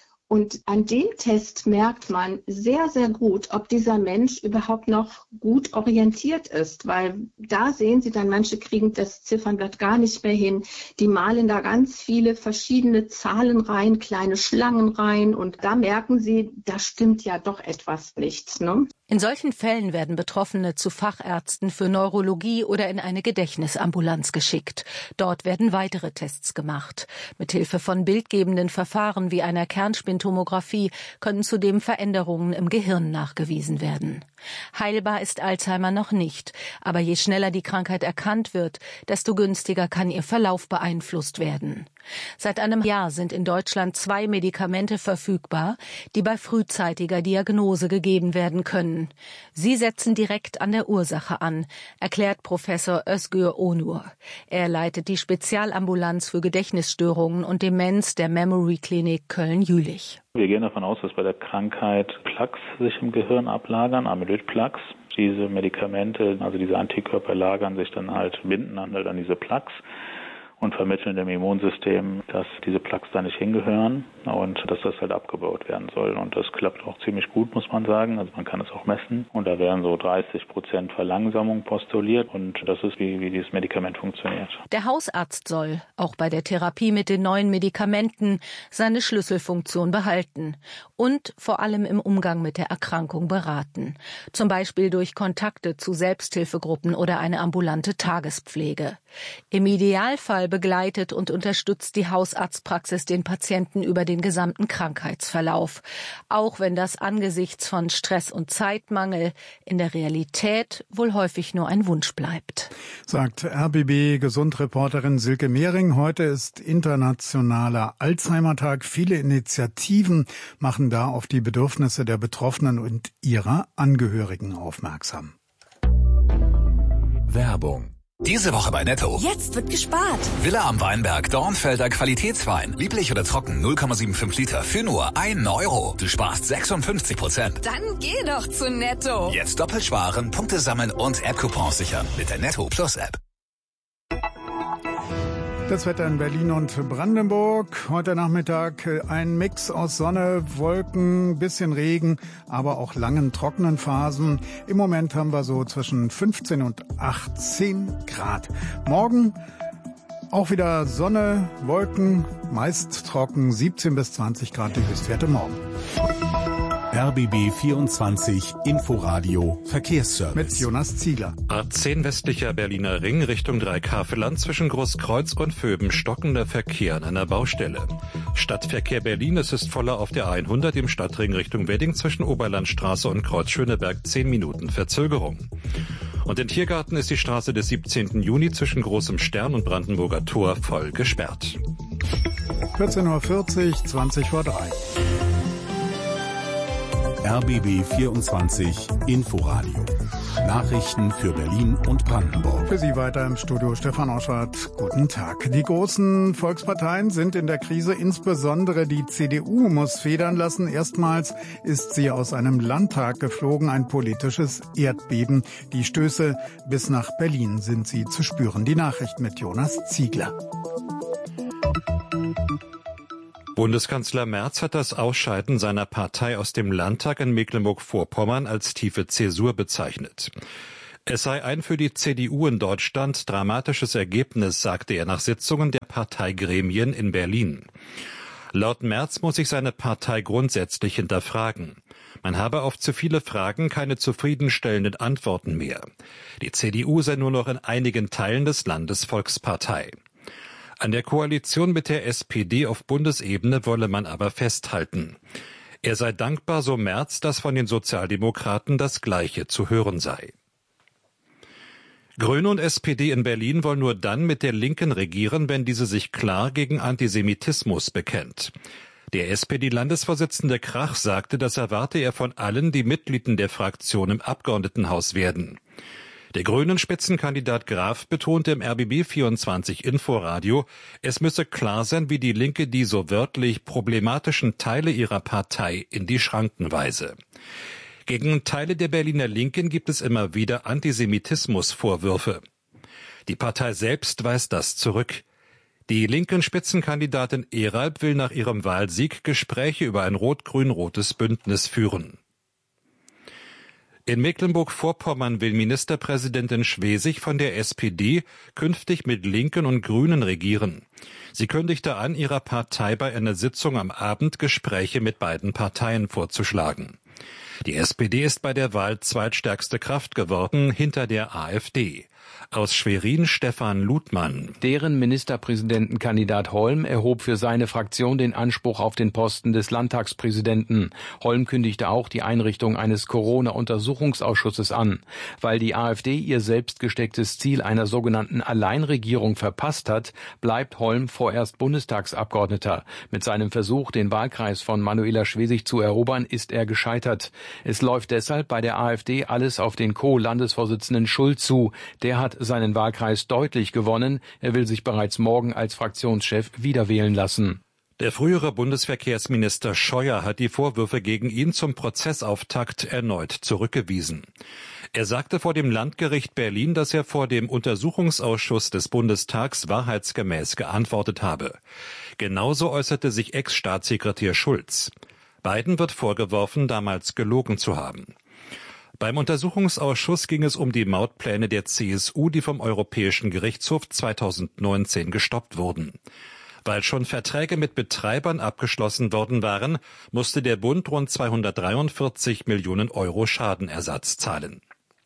Und an dem Test merkt man sehr, sehr gut, ob dieser Mensch überhaupt noch gut orientiert ist, weil da sehen Sie dann, manche kriegen das Ziffernblatt gar nicht mehr hin. Die malen da ganz viele verschiedene Zahlen rein, kleine Schlangen rein und da merken Sie, da stimmt ja doch etwas nicht, ne? In solchen Fällen werden Betroffene zu Fachärzten für Neurologie oder in eine Gedächtnisambulanz geschickt. Dort werden weitere Tests gemacht. Mithilfe von bildgebenden Verfahren wie einer Kernspintomographie können zudem Veränderungen im Gehirn nachgewiesen werden. Heilbar ist Alzheimer noch nicht, aber je schneller die Krankheit erkannt wird, desto günstiger kann ihr Verlauf beeinflusst werden. Seit einem Jahr sind in Deutschland zwei Medikamente verfügbar, die bei frühzeitiger Diagnose gegeben werden können. Sie setzen direkt an der Ursache an, erklärt Professor Özgür Onur. Er leitet die Spezialambulanz für Gedächtnisstörungen und Demenz der Memory Klinik Köln-Jülich. Wir gehen davon aus, dass bei der Krankheit Plaques sich im Gehirn ablagern, Amyloid-Plaques. Diese Medikamente, also diese Antikörper lagern sich dann halt, binden halt an diese Plaques und vermitteln dem Immunsystem, dass diese Plaques da nicht hingehören und dass das halt abgebaut werden soll. Und das klappt auch ziemlich gut, muss man sagen. Also man kann es auch messen. Und da werden so dreißig Prozent Verlangsamung postuliert. Und das ist, wie, wie dieses Medikament funktioniert. Der Hausarzt soll, auch bei der Therapie mit den neuen Medikamenten, seine Schlüsselfunktion behalten und vor allem im Umgang mit der Erkrankung beraten. Zum Beispiel durch Kontakte zu Selbsthilfegruppen oder eine ambulante Tagespflege. Im Idealfall begleitet und unterstützt die Hausarztpraxis den Patienten über den gesamten Krankheitsverlauf, auch wenn das angesichts von Stress und Zeitmangel in der Realität wohl häufig nur ein Wunsch bleibt. Sagt R B B-Gesundreporterin Silke Mehring. Heute ist internationaler Alzheimer-Tag. Viele Initiativen machen da auf die Bedürfnisse der Betroffenen und ihrer Angehörigen aufmerksam. Werbung. Diese Woche bei Netto. Jetzt wird gespart. Villa am Weinberg, Dornfelder Qualitätswein. Lieblich oder trocken, null Komma fünfundsiebzig Liter für nur ein Euro. Du sparst sechsundfünfzig Prozent. Dann geh doch zu Netto. Jetzt doppelt sparen, Punkte sammeln und App-Coupons sichern mit der Netto Plus App. Das Wetter in Berlin und Brandenburg. Heute Nachmittag ein Mix aus Sonne, Wolken, bisschen Regen, aber auch langen trockenen Phasen. Im Moment haben wir so zwischen fünfzehn und achtzehn Grad. Morgen auch wieder Sonne, Wolken, meist trocken, siebzehn bis zwanzig Grad die Höchstwerte morgen. R B B vierundzwanzig Inforadio Verkehrsservice. Mit Jonas Ziegler. A zehn westlicher Berliner Ring Richtung Dreikhaveland zwischen Großkreuz und Vöben stockender Verkehr an einer Baustelle. Stadtverkehr Berlin, es ist voller auf der hundert im Stadtring Richtung Wedding zwischen Oberlandstraße und Kreuz Schöneberg, zehn Minuten Verzögerung. Und in Tiergarten ist die Straße des siebzehnten Juni zwischen Großem Stern und Brandenburger Tor voll gesperrt. vierzehn Uhr vierzig, zwanzig vor drei. R B B vierundzwanzig Inforadio. Nachrichten für Berlin und Brandenburg. Für Sie weiter im Studio Stefan Oschwart. Guten Tag. Die großen Volksparteien sind in der Krise, insbesondere die C D U muss federn lassen. Erstmals ist sie aus einem Landtag geflogen, ein politisches Erdbeben. Die Stöße bis nach Berlin sind sie zu spüren. Die Nachricht mit Jonas Ziegler. Bundeskanzler Merz hat das Ausscheiden seiner Partei aus dem Landtag in Mecklenburg-Vorpommern als tiefe Zäsur bezeichnet. Es sei ein für die C D U in Deutschland dramatisches Ergebnis, sagte er nach Sitzungen der Parteigremien in Berlin. Laut Merz muss sich seine Partei grundsätzlich hinterfragen. Man habe auf zu viele Fragen keine zufriedenstellenden Antworten mehr. Die C D U sei nur noch in einigen Teilen des Landes Volkspartei. An der Koalition mit der S P D auf Bundesebene wolle man aber festhalten. Er sei dankbar, so Merz, dass von den Sozialdemokraten das Gleiche zu hören sei. Grüne und S P D in Berlin wollen nur dann mit der Linken regieren, wenn diese sich klar gegen Antisemitismus bekennt. Der S P D-Landesvorsitzende Krach sagte, das erwarte er von allen, die Mitglied der Fraktion im Abgeordnetenhaus werden. Der Grünen-Spitzenkandidat Graf betonte im R B B vierundzwanzig Inforadio, es müsse klar sein, wie die Linke die so wörtlich problematischen Teile ihrer Partei in die Schranken weise. Gegen Teile der Berliner Linken gibt es immer wieder Antisemitismusvorwürfe. Die Partei selbst weist das zurück. Die linken Spitzenkandidatin Eralb will nach ihrem Wahlsieg Gespräche über ein rot-grün-rotes Bündnis führen. In Mecklenburg-Vorpommern will Ministerpräsidentin Schwesig von der S P D künftig mit Linken und Grünen regieren. Sie kündigte an, ihrer Partei bei einer Sitzung am Abend Gespräche mit beiden Parteien vorzuschlagen. Die S P D ist bei der Wahl zweitstärkste Kraft geworden, hinter der AfD. Aus Schwerin Stefan Ludmann. Deren Ministerpräsidentenkandidat Holm erhob für seine Fraktion den Anspruch auf den Posten des Landtagspräsidenten. Holm kündigte auch die Einrichtung eines Corona-Untersuchungsausschusses an. Weil die AfD ihr selbst gestecktes Ziel einer sogenannten Alleinregierung verpasst hat, bleibt Holm vorerst Bundestagsabgeordneter. Mit seinem Versuch, den Wahlkreis von Manuela Schwesig zu erobern, ist er gescheitert. Es läuft deshalb bei der AfD alles auf den Co-Landesvorsitzenden Schulz zu. Der hat seinen Wahlkreis deutlich gewonnen. Er will sich bereits morgen als Fraktionschef wiederwählen lassen. Der frühere Bundesverkehrsminister Scheuer hat die Vorwürfe gegen ihn zum Prozessauftakt erneut zurückgewiesen. Er sagte vor dem Landgericht Berlin, dass er vor dem Untersuchungsausschuss des Bundestags wahrheitsgemäß geantwortet habe. Genauso äußerte sich Ex-Staatssekretär Schulz. Beiden wird vorgeworfen, damals gelogen zu haben. Beim Untersuchungsausschuss ging es um die Mautpläne der C S U, die vom Europäischen Gerichtshof zweitausendneunzehn gestoppt wurden. Weil schon Verträge mit Betreibern abgeschlossen worden waren, musste der Bund rund zweihundertdreiundvierzig Millionen Euro Schadenersatz zahlen.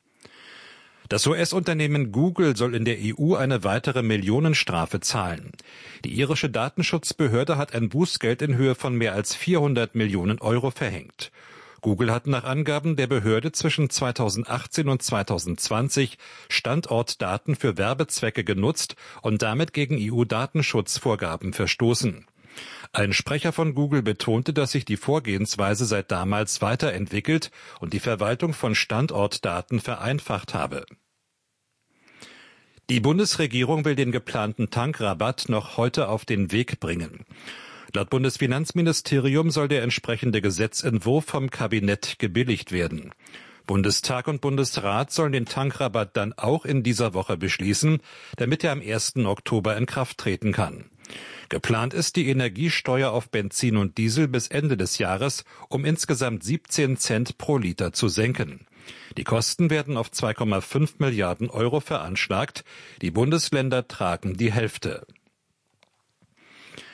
Das U S-Unternehmen Google soll in der E U eine weitere Millionenstrafe zahlen. Die irische Datenschutzbehörde hat ein Bußgeld in Höhe von mehr als vierhundert Millionen Euro verhängt. Google hat nach Angaben der Behörde zwischen zweitausendachtzehn und zweitausendzwanzig Standortdaten für Werbezwecke genutzt und damit gegen E U-Datenschutzvorgaben verstoßen. Ein Sprecher von Google betonte, dass sich die Vorgehensweise seit damals weiterentwickelt und die Verwaltung von Standortdaten vereinfacht habe. Die Bundesregierung will den geplanten Tankrabatt noch heute auf den Weg bringen. Laut Bundesfinanzministerium soll der entsprechende Gesetzentwurf vom Kabinett gebilligt werden. Bundestag und Bundesrat sollen den Tankrabatt dann auch in dieser Woche beschließen, damit er am ersten Oktober in Kraft treten kann. Geplant ist die Energiesteuer auf Benzin und Diesel bis Ende des Jahres um insgesamt siebzehn Cent pro Liter zu senken. Die Kosten werden auf zwei Komma fünf Milliarden Euro veranschlagt. Die Bundesländer tragen die Hälfte.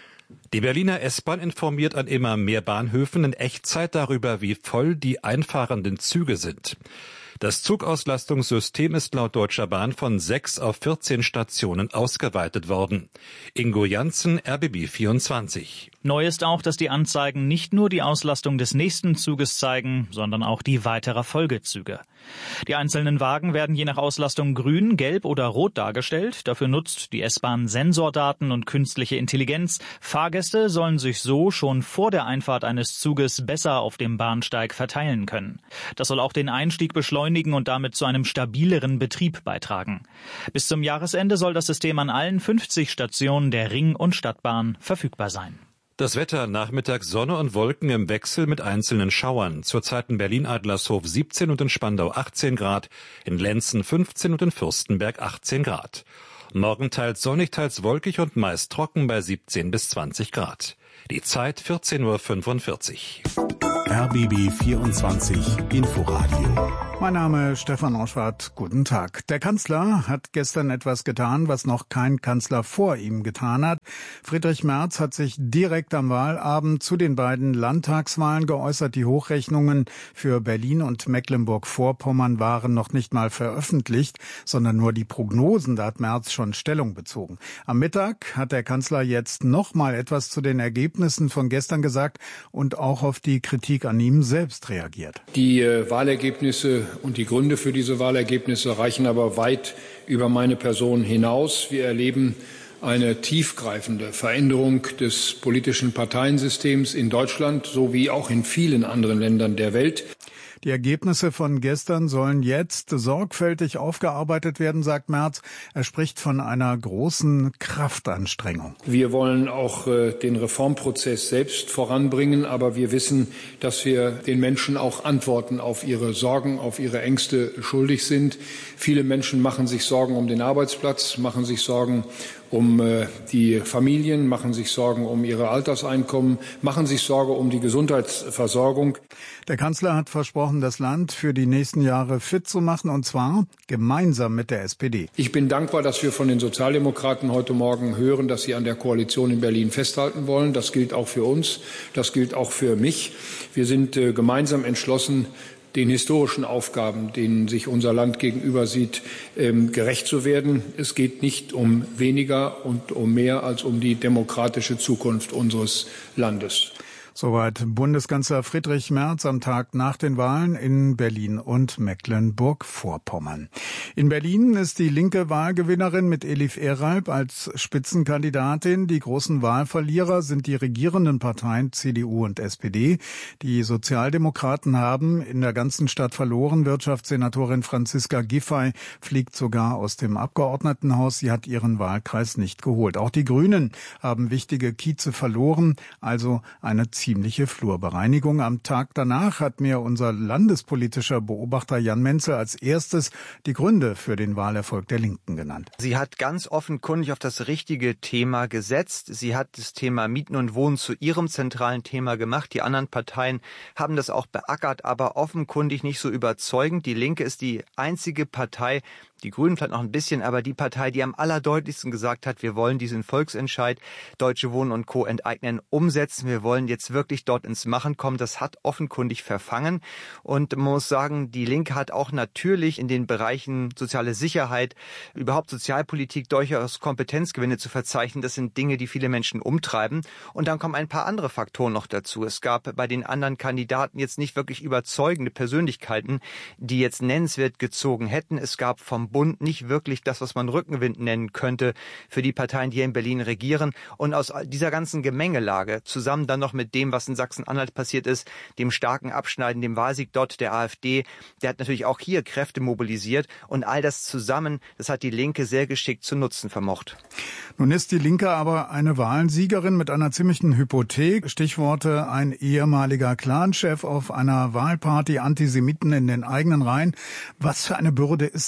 Die Berliner S-Bahn informiert an immer mehr Bahnhöfen in Echtzeit darüber, wie voll die einfahrenden Züge sind. Das Zugauslastungssystem ist laut Deutscher Bahn von sechs auf vierzehn Stationen ausgeweitet worden. Ingo Janssen, R B B vierundzwanzig. Neu ist auch, dass die Anzeigen nicht nur die Auslastung des nächsten Zuges zeigen, sondern auch die weiterer Folgezüge. Die einzelnen Wagen werden je nach Auslastung grün, gelb oder rot dargestellt. Dafür nutzt die S-Bahn Sensordaten und künstliche Intelligenz. Fahrgäste sollen sich so schon vor der Einfahrt eines Zuges besser auf dem Bahnsteig verteilen können. Das soll auch den Einstieg beschleunigen und damit zu einem stabileren Betrieb beitragen. Bis zum Jahresende soll das System an allen fünfzig Stationen der Ring- und Stadtbahn verfügbar sein. Das Wetter, nachmittags Sonne und Wolken im Wechsel mit einzelnen Schauern. Zurzeit in Berlin-Adlershof siebzehn und in Spandau achtzehn Grad, in Lenzen fünfzehn und in Fürstenberg achtzehn Grad. Morgen teils sonnig, teils wolkig und meist trocken bei siebzehn bis zwanzig Grad. Die Zeit vierzehn Uhr fünfundvierzig. R B B vierundzwanzig Inforadio. Mein Name ist Stefan Oschwart. Guten Tag. Der Kanzler hat gestern etwas getan, was noch kein Kanzler vor ihm getan hat. Friedrich Merz hat sich direkt am Wahlabend zu den beiden Landtagswahlen geäußert. Die Hochrechnungen für Berlin und Mecklenburg-Vorpommern waren noch nicht mal veröffentlicht, sondern nur die Prognosen. Da hat Merz schon Stellung bezogen. Am Mittag hat der Kanzler jetzt noch mal etwas zu den Ergebnissen von gestern gesagt und auch auf die Kritik an ihm selbst reagiert. Die äh, Wahlergebnisse und die Gründe für diese Wahlergebnisse reichen aber weit über meine Person hinaus. Wir erleben eine tiefgreifende Veränderung des politischen Parteiensystems in Deutschland sowie auch in vielen anderen Ländern der Welt. Die Ergebnisse von gestern sollen jetzt sorgfältig aufgearbeitet werden, sagt Merz. Er spricht von einer großen Kraftanstrengung. Wir wollen auch äh, den Reformprozess selbst voranbringen, aber wir wissen, dass wir den Menschen auch Antworten auf ihre Sorgen, auf ihre Ängste schuldig sind. Viele Menschen machen sich Sorgen um den Arbeitsplatz, machen sich Sorgen um äh, die Familien, machen sich Sorgen um ihre Alterseinkommen, machen sich Sorge um die Gesundheitsversorgung. Der Kanzler hat versprochen, das Land für die nächsten Jahre fit zu machen, und zwar gemeinsam mit der S P D. Ich bin dankbar, dass wir von den Sozialdemokraten heute Morgen hören, dass sie an der Koalition in Berlin festhalten wollen. Das gilt auch für uns, das gilt auch für mich. Wir sind äh, gemeinsam entschlossen, den historischen Aufgaben, denen sich unser Land gegenüber sieht, ähm, gerecht zu werden. Es geht nicht um weniger und um mehr als um die demokratische Zukunft unseres Landes. Soweit Bundeskanzler Friedrich Merz am Tag nach den Wahlen in Berlin und Mecklenburg-Vorpommern. In Berlin ist die linke Wahlgewinnerin mit Elif Eralp als Spitzenkandidatin. Die großen Wahlverlierer sind die regierenden Parteien C D U und S P D. Die Sozialdemokraten haben in der ganzen Stadt verloren. Wirtschaftssenatorin Franziska Giffey fliegt sogar aus dem Abgeordnetenhaus. Sie hat ihren Wahlkreis nicht geholt. Auch die Grünen haben wichtige Kieze verloren, also eine ziemliche Flurbereinigung. Am Tag danach hat mir unser landespolitischer Beobachter Jan Menzel als erstes die Gründe für den Wahlerfolg der Linken genannt. Sie hat ganz offenkundig auf das richtige Thema gesetzt. Sie hat das Thema Mieten und Wohnen zu ihrem zentralen Thema gemacht. Die anderen Parteien haben das auch beackert, aber offenkundig nicht so überzeugend. Die Linke ist die einzige Partei, die Grünen vielleicht noch ein bisschen, aber die Partei, die am allerdeutlichsten gesagt hat, wir wollen diesen Volksentscheid Deutsche Wohnen und Co. enteignen, umsetzen. Wir wollen jetzt wirklich dort ins Machen kommen. Das hat offenkundig verfangen. Und man muss sagen, die Linke hat auch natürlich in den Bereichen soziale Sicherheit, überhaupt Sozialpolitik durchaus Kompetenzgewinne zu verzeichnen. Das sind Dinge, die viele Menschen umtreiben. Und dann kommen ein paar andere Faktoren noch dazu. Es gab bei den anderen Kandidaten jetzt nicht wirklich überzeugende Persönlichkeiten, die jetzt nennenswert gezogen hätten. Es gab vom Bund nicht wirklich das, was man Rückenwind nennen könnte für die Parteien, die hier in Berlin regieren. Und aus dieser ganzen Gemengelage, zusammen dann noch mit dem, was in Sachsen-Anhalt passiert ist, dem starken Abschneiden, dem Wahlsieg dort der AfD, der hat natürlich auch hier Kräfte mobilisiert. Und all das zusammen, das hat die Linke sehr geschickt zu nutzen vermocht. Nun ist die Linke aber eine Wahlsiegerin mit einer ziemlichen Hypothek. Stichworte: ein ehemaliger Clanchef auf einer Wahlparty, Antisemiten in den eigenen Reihen. Was für eine Bürde ist das für die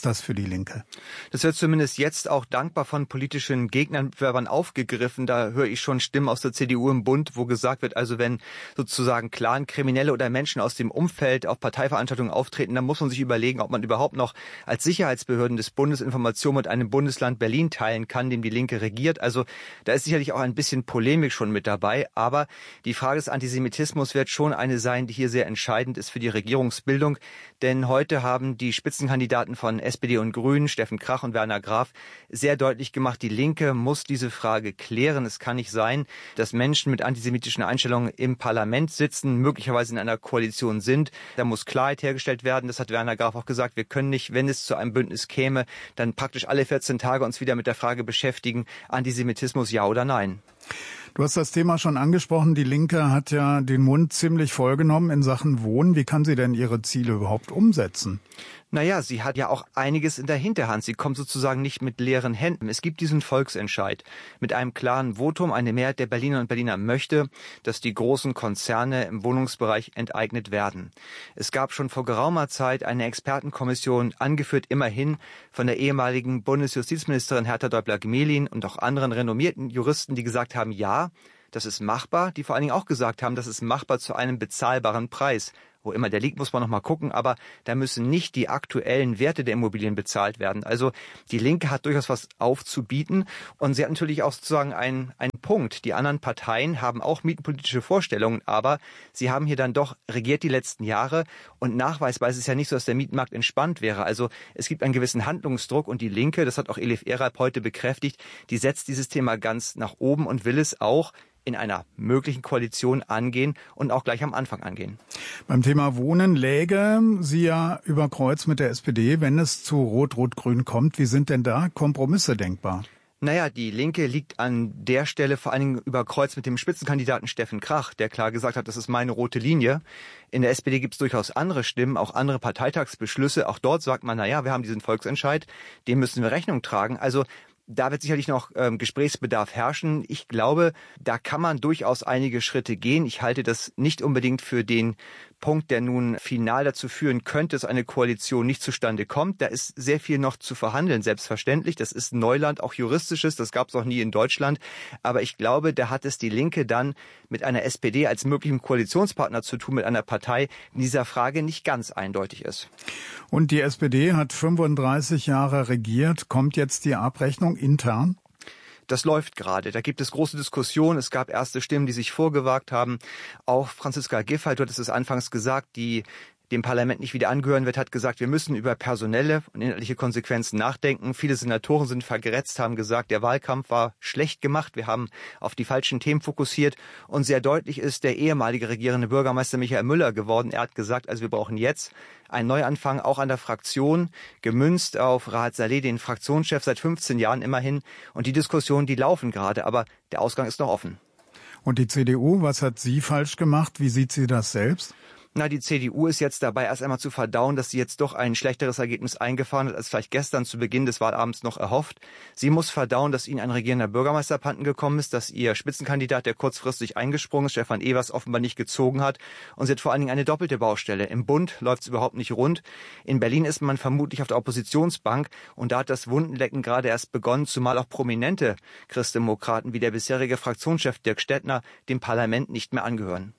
Linke. Das wird zumindest jetzt auch dankbar von politischen Gegnern aufgegriffen. Da höre ich schon Stimmen aus der C D U im Bund, wo gesagt wird, also wenn sozusagen Clan-Kriminelle oder Menschen aus dem Umfeld auf Parteiveranstaltungen auftreten, dann muss man sich überlegen, ob man überhaupt noch als Sicherheitsbehörden des Bundes Informationen mit einem Bundesland Berlin teilen kann, dem die Linke regiert. Also da ist sicherlich auch ein bisschen Polemik schon mit dabei. Aber die Frage des Antisemitismus wird schon eine sein, die hier sehr entscheidend ist für die Regierungsbildung. Denn heute haben die Spitzenkandidaten von S P D und Grünen, Steffen Krach und Werner Graf, sehr deutlich gemacht, die Linke muss diese Frage klären. Es kann nicht sein, dass Menschen mit antisemitischen Einstellungen im Parlament sitzen, möglicherweise in einer Koalition sind. Da muss Klarheit hergestellt werden. Das hat Werner Graf auch gesagt. Wir können nicht, wenn es zu einem Bündnis käme, dann praktisch alle vierzehn Tage uns wieder mit der Frage beschäftigen, Antisemitismus ja oder nein. Du hast das Thema schon angesprochen. Die Linke hat ja den Mund ziemlich vollgenommen in Sachen Wohnen. Wie kann sie denn ihre Ziele überhaupt umsetzen? Naja, sie hat ja auch einiges in der Hinterhand. Sie kommt sozusagen nicht mit leeren Händen. Es gibt diesen Volksentscheid mit einem klaren Votum. Eine Mehrheit der Berliner und Berliner möchte, dass die großen Konzerne im Wohnungsbereich enteignet werden. Es gab schon vor geraumer Zeit eine Expertenkommission, angeführt immerhin von der ehemaligen Bundesjustizministerin Hertha Däubler-Gmelin und auch anderen renommierten Juristen, die gesagt haben, ja, das ist machbar, die vor allen Dingen auch gesagt haben, das ist machbar zu einem bezahlbaren Preis. Wo immer der liegt, muss man noch mal gucken, aber da müssen nicht die aktuellen Werte der Immobilien bezahlt werden. Also die Linke hat durchaus was aufzubieten und sie hat natürlich auch sozusagen einen, einen Punkt. Die anderen Parteien haben auch mietenpolitische Vorstellungen, aber sie haben hier dann doch regiert die letzten Jahre und nachweisbar ist es ja nicht so, dass der Mietmarkt entspannt wäre. Also es gibt einen gewissen Handlungsdruck und die Linke, das hat auch Elif Eralp heute bekräftigt, die setzt dieses Thema ganz nach oben und will es auch in einer möglichen Koalition angehen und auch gleich am Anfang angehen. Beim Thema Wohnen läge sie ja über Kreuz mit der S P D, wenn es zu Rot-Rot-Grün kommt. Wie sind denn da Kompromisse denkbar? Naja, die Linke liegt an der Stelle vor allen Dingen über Kreuz mit dem Spitzenkandidaten Steffen Krach, der klar gesagt hat, das ist meine rote Linie. In der S P D gibt es durchaus andere Stimmen, auch andere Parteitagsbeschlüsse. Auch dort sagt man, naja, wir haben diesen Volksentscheid, dem müssen wir Rechnung tragen. Also da wird sicherlich noch ähm, Gesprächsbedarf herrschen. Ich glaube, da kann man durchaus einige Schritte gehen. Ich halte das nicht unbedingt für den Punkt, der nun final dazu führen könnte, dass eine Koalition nicht zustande kommt. Da ist sehr viel noch zu verhandeln, selbstverständlich. Das ist Neuland, auch juristisches. Das gab es noch nie in Deutschland. Aber ich glaube, da hat es die Linke dann mit einer S P D als möglichem Koalitionspartner zu tun, mit einer Partei, die in dieser Frage nicht ganz eindeutig ist. Und die S P D hat fünfunddreißig Jahre regiert. Kommt jetzt die Abrechnung intern? Das läuft gerade. Da gibt es große Diskussionen. Es gab erste Stimmen, die sich vorgewagt haben. Auch Franziska Giffey, du hattest es anfangs gesagt, die dem Parlament nicht wieder angehören wird, hat gesagt, wir müssen über personelle und inhaltliche Konsequenzen nachdenken. Viele Senatoren sind vergrätzt, haben gesagt, der Wahlkampf war schlecht gemacht. Wir haben auf die falschen Themen fokussiert. Und sehr deutlich ist der ehemalige regierende Bürgermeister Michael Müller geworden. Er hat gesagt, also wir brauchen jetzt einen Neuanfang, auch an der Fraktion, gemünzt auf Rahat Saleh, den Fraktionschef seit fünfzehn Jahren immerhin. Und die Diskussionen, die laufen gerade, aber der Ausgang ist noch offen. Und die C D U, was hat sie falsch gemacht? Wie sieht sie das selbst? Na, die C D U ist jetzt dabei, erst einmal zu verdauen, dass sie jetzt doch ein schlechteres Ergebnis eingefahren hat, als vielleicht gestern zu Beginn des Wahlabends noch erhofft. Sie muss verdauen, dass ihnen ein regierender Bürgermeister abhanden gekommen ist, dass ihr Spitzenkandidat, der kurzfristig eingesprungen ist, Stefan Evers, offenbar nicht gezogen hat. Und sie hat vor allen Dingen eine doppelte Baustelle. Im Bund läuft es überhaupt nicht rund. In Berlin ist man vermutlich auf der Oppositionsbank und da hat das Wundenlecken gerade erst begonnen, zumal auch prominente Christdemokraten wie der bisherige Fraktionschef Dirk Stettner dem Parlament nicht mehr angehören.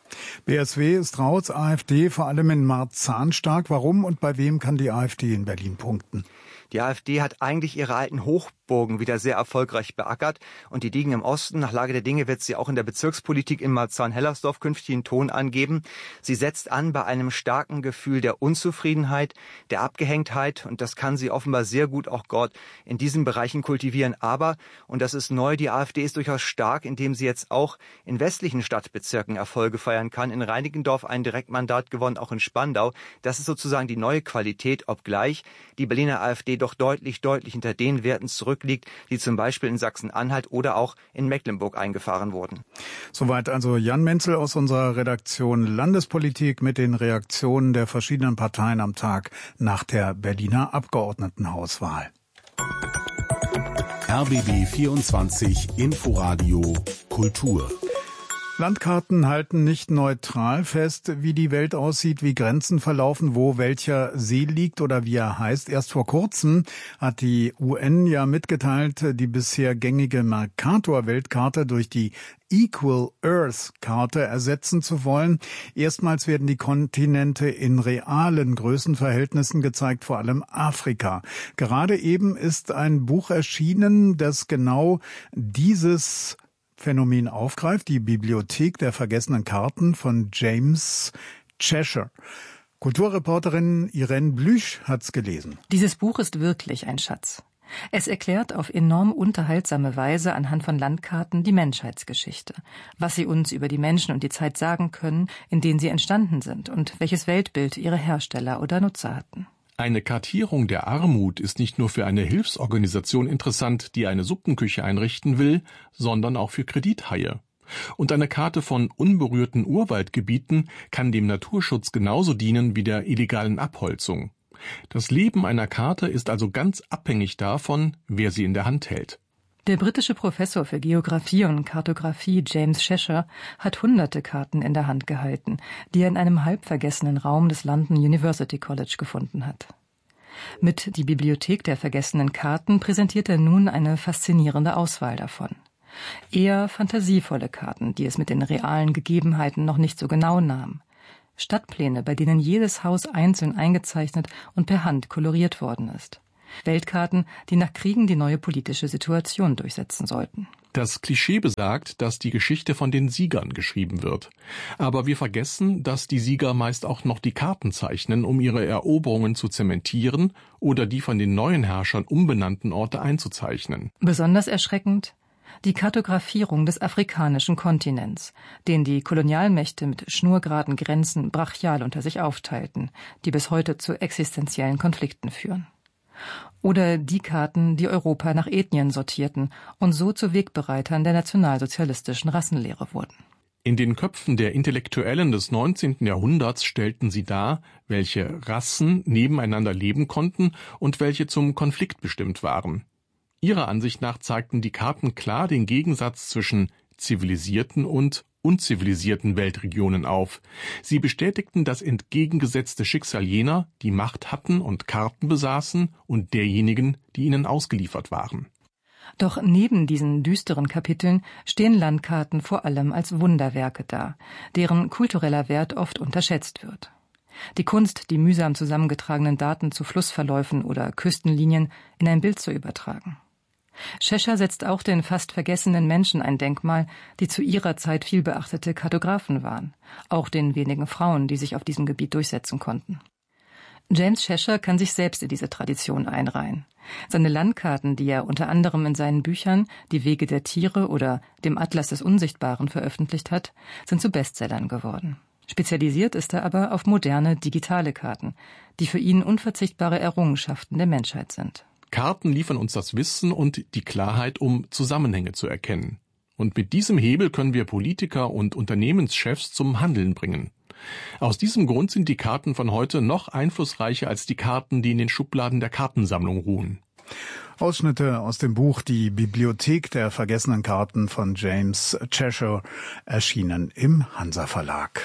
B S W ist raus, AfD vor allem in Marzahn stark. Warum und bei wem kann die AfD in Berlin punkten? Die AfD hat eigentlich ihre alten Hochburgen wieder sehr erfolgreich beackert und die liegen im Osten. Nach Lage der Dinge wird sie auch in der Bezirkspolitik in Marzahn-Hellersdorf künftig einen Ton angeben. Sie setzt an bei einem starken Gefühl der Unzufriedenheit, der Abgehängtheit und das kann sie offenbar sehr gut auch dort in diesen Bereichen kultivieren. Aber, und das ist neu, die AfD ist durchaus stark, indem sie jetzt auch in westlichen Stadtbezirken Erfolge feiern kann. In Reinickendorf ein Direktmandat gewonnen, auch in Spandau. Das ist sozusagen die neue Qualität, obgleich die Berliner AfD doch deutlich, deutlich hinter den Werten zurückliegt, die zum Beispiel in Sachsen-Anhalt oder auch in Mecklenburg eingefahren wurden. Soweit also Jan Menzel aus unserer Redaktion Landespolitik mit den Reaktionen der verschiedenen Parteien am Tag nach der Berliner Abgeordnetenhauswahl. R B B vierundzwanzig Inforadio Kultur. Landkarten halten nicht neutral fest, wie die Welt aussieht, wie Grenzen verlaufen, wo welcher See liegt oder wie er heißt. Erst vor kurzem hat die U N ja mitgeteilt, die bisher gängige Mercator-Weltkarte durch die Equal Earth-Karte ersetzen zu wollen. Erstmals werden die Kontinente in realen Größenverhältnissen gezeigt, vor allem Afrika. Gerade eben ist ein Buch erschienen, das genau dieses Phänomen aufgreift, die Bibliothek der vergessenen Karten von James Cheshire. Kulturreporterin Irene Blüch hat's gelesen. Dieses Buch ist wirklich ein Schatz. Es erklärt auf enorm unterhaltsame Weise anhand von Landkarten die Menschheitsgeschichte, was sie uns über die Menschen und die Zeit sagen können, in denen sie entstanden sind und welches Weltbild ihre Hersteller oder Nutzer hatten. Eine Kartierung der Armut ist nicht nur für eine Hilfsorganisation interessant, die eine Suppenküche einrichten will, sondern auch für Kredithaie. Und eine Karte von unberührten Urwaldgebieten kann dem Naturschutz genauso dienen wie der illegalen Abholzung. Das Leben einer Karte ist also ganz abhängig davon, wer sie in der Hand hält. Der britische Professor für Geographie und Kartographie James Cheshire hat hunderte Karten in der Hand gehalten, die er in einem halb vergessenen Raum des London University College gefunden hat. Mit Die Bibliothek der vergessenen Karten präsentiert er nun eine faszinierende Auswahl davon. Eher fantasievolle Karten, die es mit den realen Gegebenheiten noch nicht so genau nahm. Stadtpläne, bei denen jedes Haus einzeln eingezeichnet und per Hand koloriert worden ist. Weltkarten, die nach Kriegen die neue politische Situation durchsetzen sollten. Das Klischee besagt, dass die Geschichte von den Siegern geschrieben wird. Aber wir vergessen, dass die Sieger meist auch noch die Karten zeichnen, um ihre Eroberungen zu zementieren oder die von den neuen Herrschern umbenannten Orte einzuzeichnen. Besonders erschreckend die Kartografierung des afrikanischen Kontinents, den die Kolonialmächte mit schnurgeraden Grenzen brachial unter sich aufteilten, die bis heute zu existenziellen Konflikten führen. Oder die Karten, die Europa nach Ethnien sortierten und so zu Wegbereitern der nationalsozialistischen Rassenlehre wurden. In den Köpfen der Intellektuellen des neunzehnten Jahrhunderts stellten sie dar, welche Rassen nebeneinander leben konnten und welche zum Konflikt bestimmt waren. Ihrer Ansicht nach zeigten die Karten klar den Gegensatz zwischen zivilisierten und unzivilisierten Weltregionen auf. Sie bestätigten das entgegengesetzte Schicksal jener, die Macht hatten und Karten besaßen, und derjenigen, die ihnen ausgeliefert waren. Doch neben diesen düsteren Kapiteln stehen Landkarten vor allem als Wunderwerke da, deren kultureller Wert oft unterschätzt wird. Die Kunst, die mühsam zusammengetragenen Daten zu Flussverläufen oder Küstenlinien in ein Bild zu übertragen. Cheshire setzt auch den fast vergessenen Menschen ein Denkmal, die zu ihrer Zeit viel beachtete Kartografen waren, auch den wenigen Frauen, die sich auf diesem Gebiet durchsetzen konnten. James Cheshire kann sich selbst in diese Tradition einreihen. Seine Landkarten, die er unter anderem in seinen Büchern Die Wege der Tiere oder dem Atlas des Unsichtbaren veröffentlicht hat, sind zu Bestsellern geworden. Spezialisiert ist er aber auf moderne, digitale Karten, die für ihn unverzichtbare Errungenschaften der Menschheit sind. Karten liefern uns das Wissen und die Klarheit, um Zusammenhänge zu erkennen. Und mit diesem Hebel können wir Politiker und Unternehmenschefs zum Handeln bringen. Aus diesem Grund sind die Karten von heute noch einflussreicher als die Karten, die in den Schubladen der Kartensammlung ruhen. Ausschnitte aus dem Buch Die Bibliothek der vergessenen Karten von James Cheshire, erschienen im Hansa Verlag.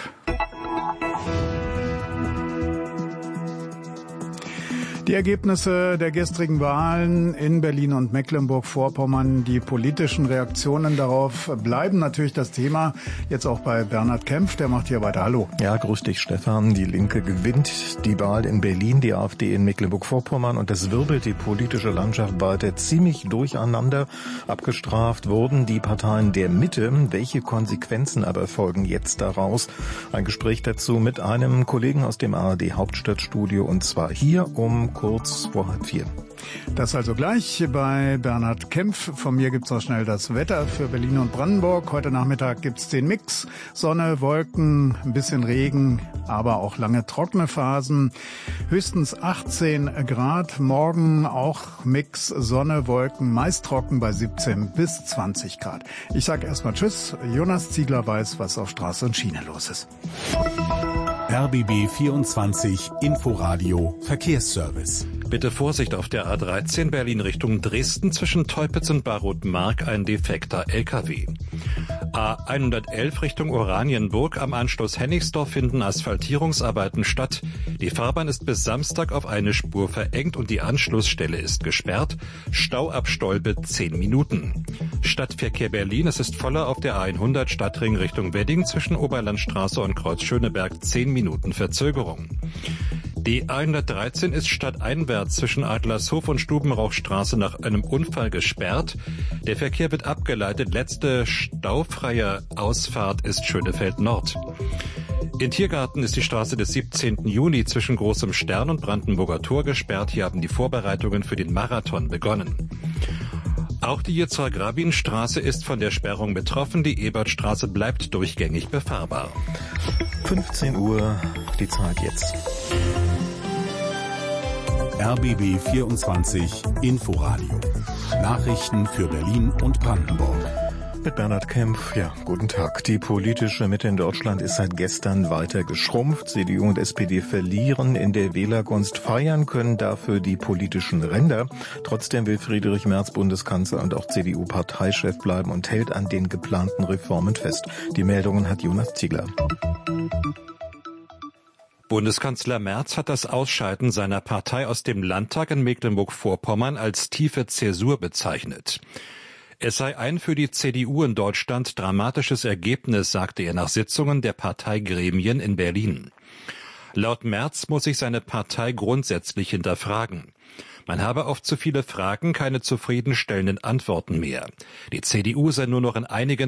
Die Ergebnisse der gestrigen Wahlen in Berlin und Mecklenburg-Vorpommern, die politischen Reaktionen darauf bleiben natürlich das Thema. Jetzt auch bei Bernhard Kempf, der macht hier weiter. Hallo. Ja, grüß dich, Stefan. Die Linke gewinnt die Wahl in Berlin, die AfD in Mecklenburg-Vorpommern, und das wirbelt die politische Landschaft weiter ziemlich durcheinander. Abgestraft wurden die Parteien der Mitte. Welche Konsequenzen aber folgen jetzt daraus? Ein Gespräch dazu mit einem Kollegen aus dem A R D Hauptstadtstudio, und zwar hier um kurz vor halb vier. Das also gleich bei Bernhard Kempf. Von mir gibt's auch schnell das Wetter für Berlin und Brandenburg. Heute Nachmittag gibt's den Mix. Sonne, Wolken, ein bisschen Regen, aber auch lange trockene Phasen. Höchstens achtzehn Grad. Morgen auch Mix, Sonne, Wolken, meist trocken bei siebzehn bis zwanzig Grad. Ich sag erstmal Tschüss. Jonas Ziegler weiß, was auf Straße und Schiene los ist. R B B vierundzwanzig Inforadio Verkehrsservice. Bitte Vorsicht auf der A dreizehn Berlin Richtung Dresden zwischen Teupitz und Barroth-Mark, ein defekter L K W. A hundertelf Richtung Oranienburg am Anschluss Hennigsdorf finden Asphaltierungsarbeiten statt. Die Fahrbahn ist bis Samstag auf eine Spur verengt und die Anschlussstelle ist gesperrt. Stau ab Stolpe zehn Minuten. Stadtverkehr Berlin, es ist voller auf der A hundert Stadtring Richtung Wedding zwischen Oberlandstraße und Kreuz Schöneberg, zehn Minuten Verzögerung. Die A hundertdreizehn ist stadteinwärts zwischen Adlershof und Stubenrauchstraße nach einem Unfall gesperrt. Der Verkehr wird abgeleitet. Letzte staufreie Ausfahrt ist Schönefeld Nord. In Tiergarten ist die Straße des siebzehnten Juni zwischen Großem Stern und Brandenburger Tor gesperrt. Hier haben die Vorbereitungen für den Marathon begonnen. Auch die Yitzhak-Rabin-Straße ist von der Sperrung betroffen. Die Ebertstraße bleibt durchgängig befahrbar. fünfzehn Uhr, die Zeit jetzt. R B B vierundzwanzig Inforadio. Nachrichten für Berlin und Brandenburg. Mit Bernhard Kempf, ja, guten Tag. Die politische Mitte in Deutschland ist seit gestern weiter geschrumpft. C D U und S P D verlieren in der Wählergunst, feiern können dafür die politischen Ränder. Trotzdem will Friedrich Merz Bundeskanzler und auch C D U-Parteichef bleiben und hält an den geplanten Reformen fest. Die Meldungen hat Jonas Ziegler. Bundeskanzler Merz hat das Ausscheiden seiner Partei aus dem Landtag in Mecklenburg-Vorpommern als tiefe Zäsur bezeichnet. Es sei ein für die C D U in Deutschland dramatisches Ergebnis, sagte er nach Sitzungen der Parteigremien in Berlin. Laut Merz muss sich seine Partei grundsätzlich hinterfragen. Man habe oft zu viele Fragen, keine zufriedenstellenden Antworten mehr. Die C D U sei nur noch in einigen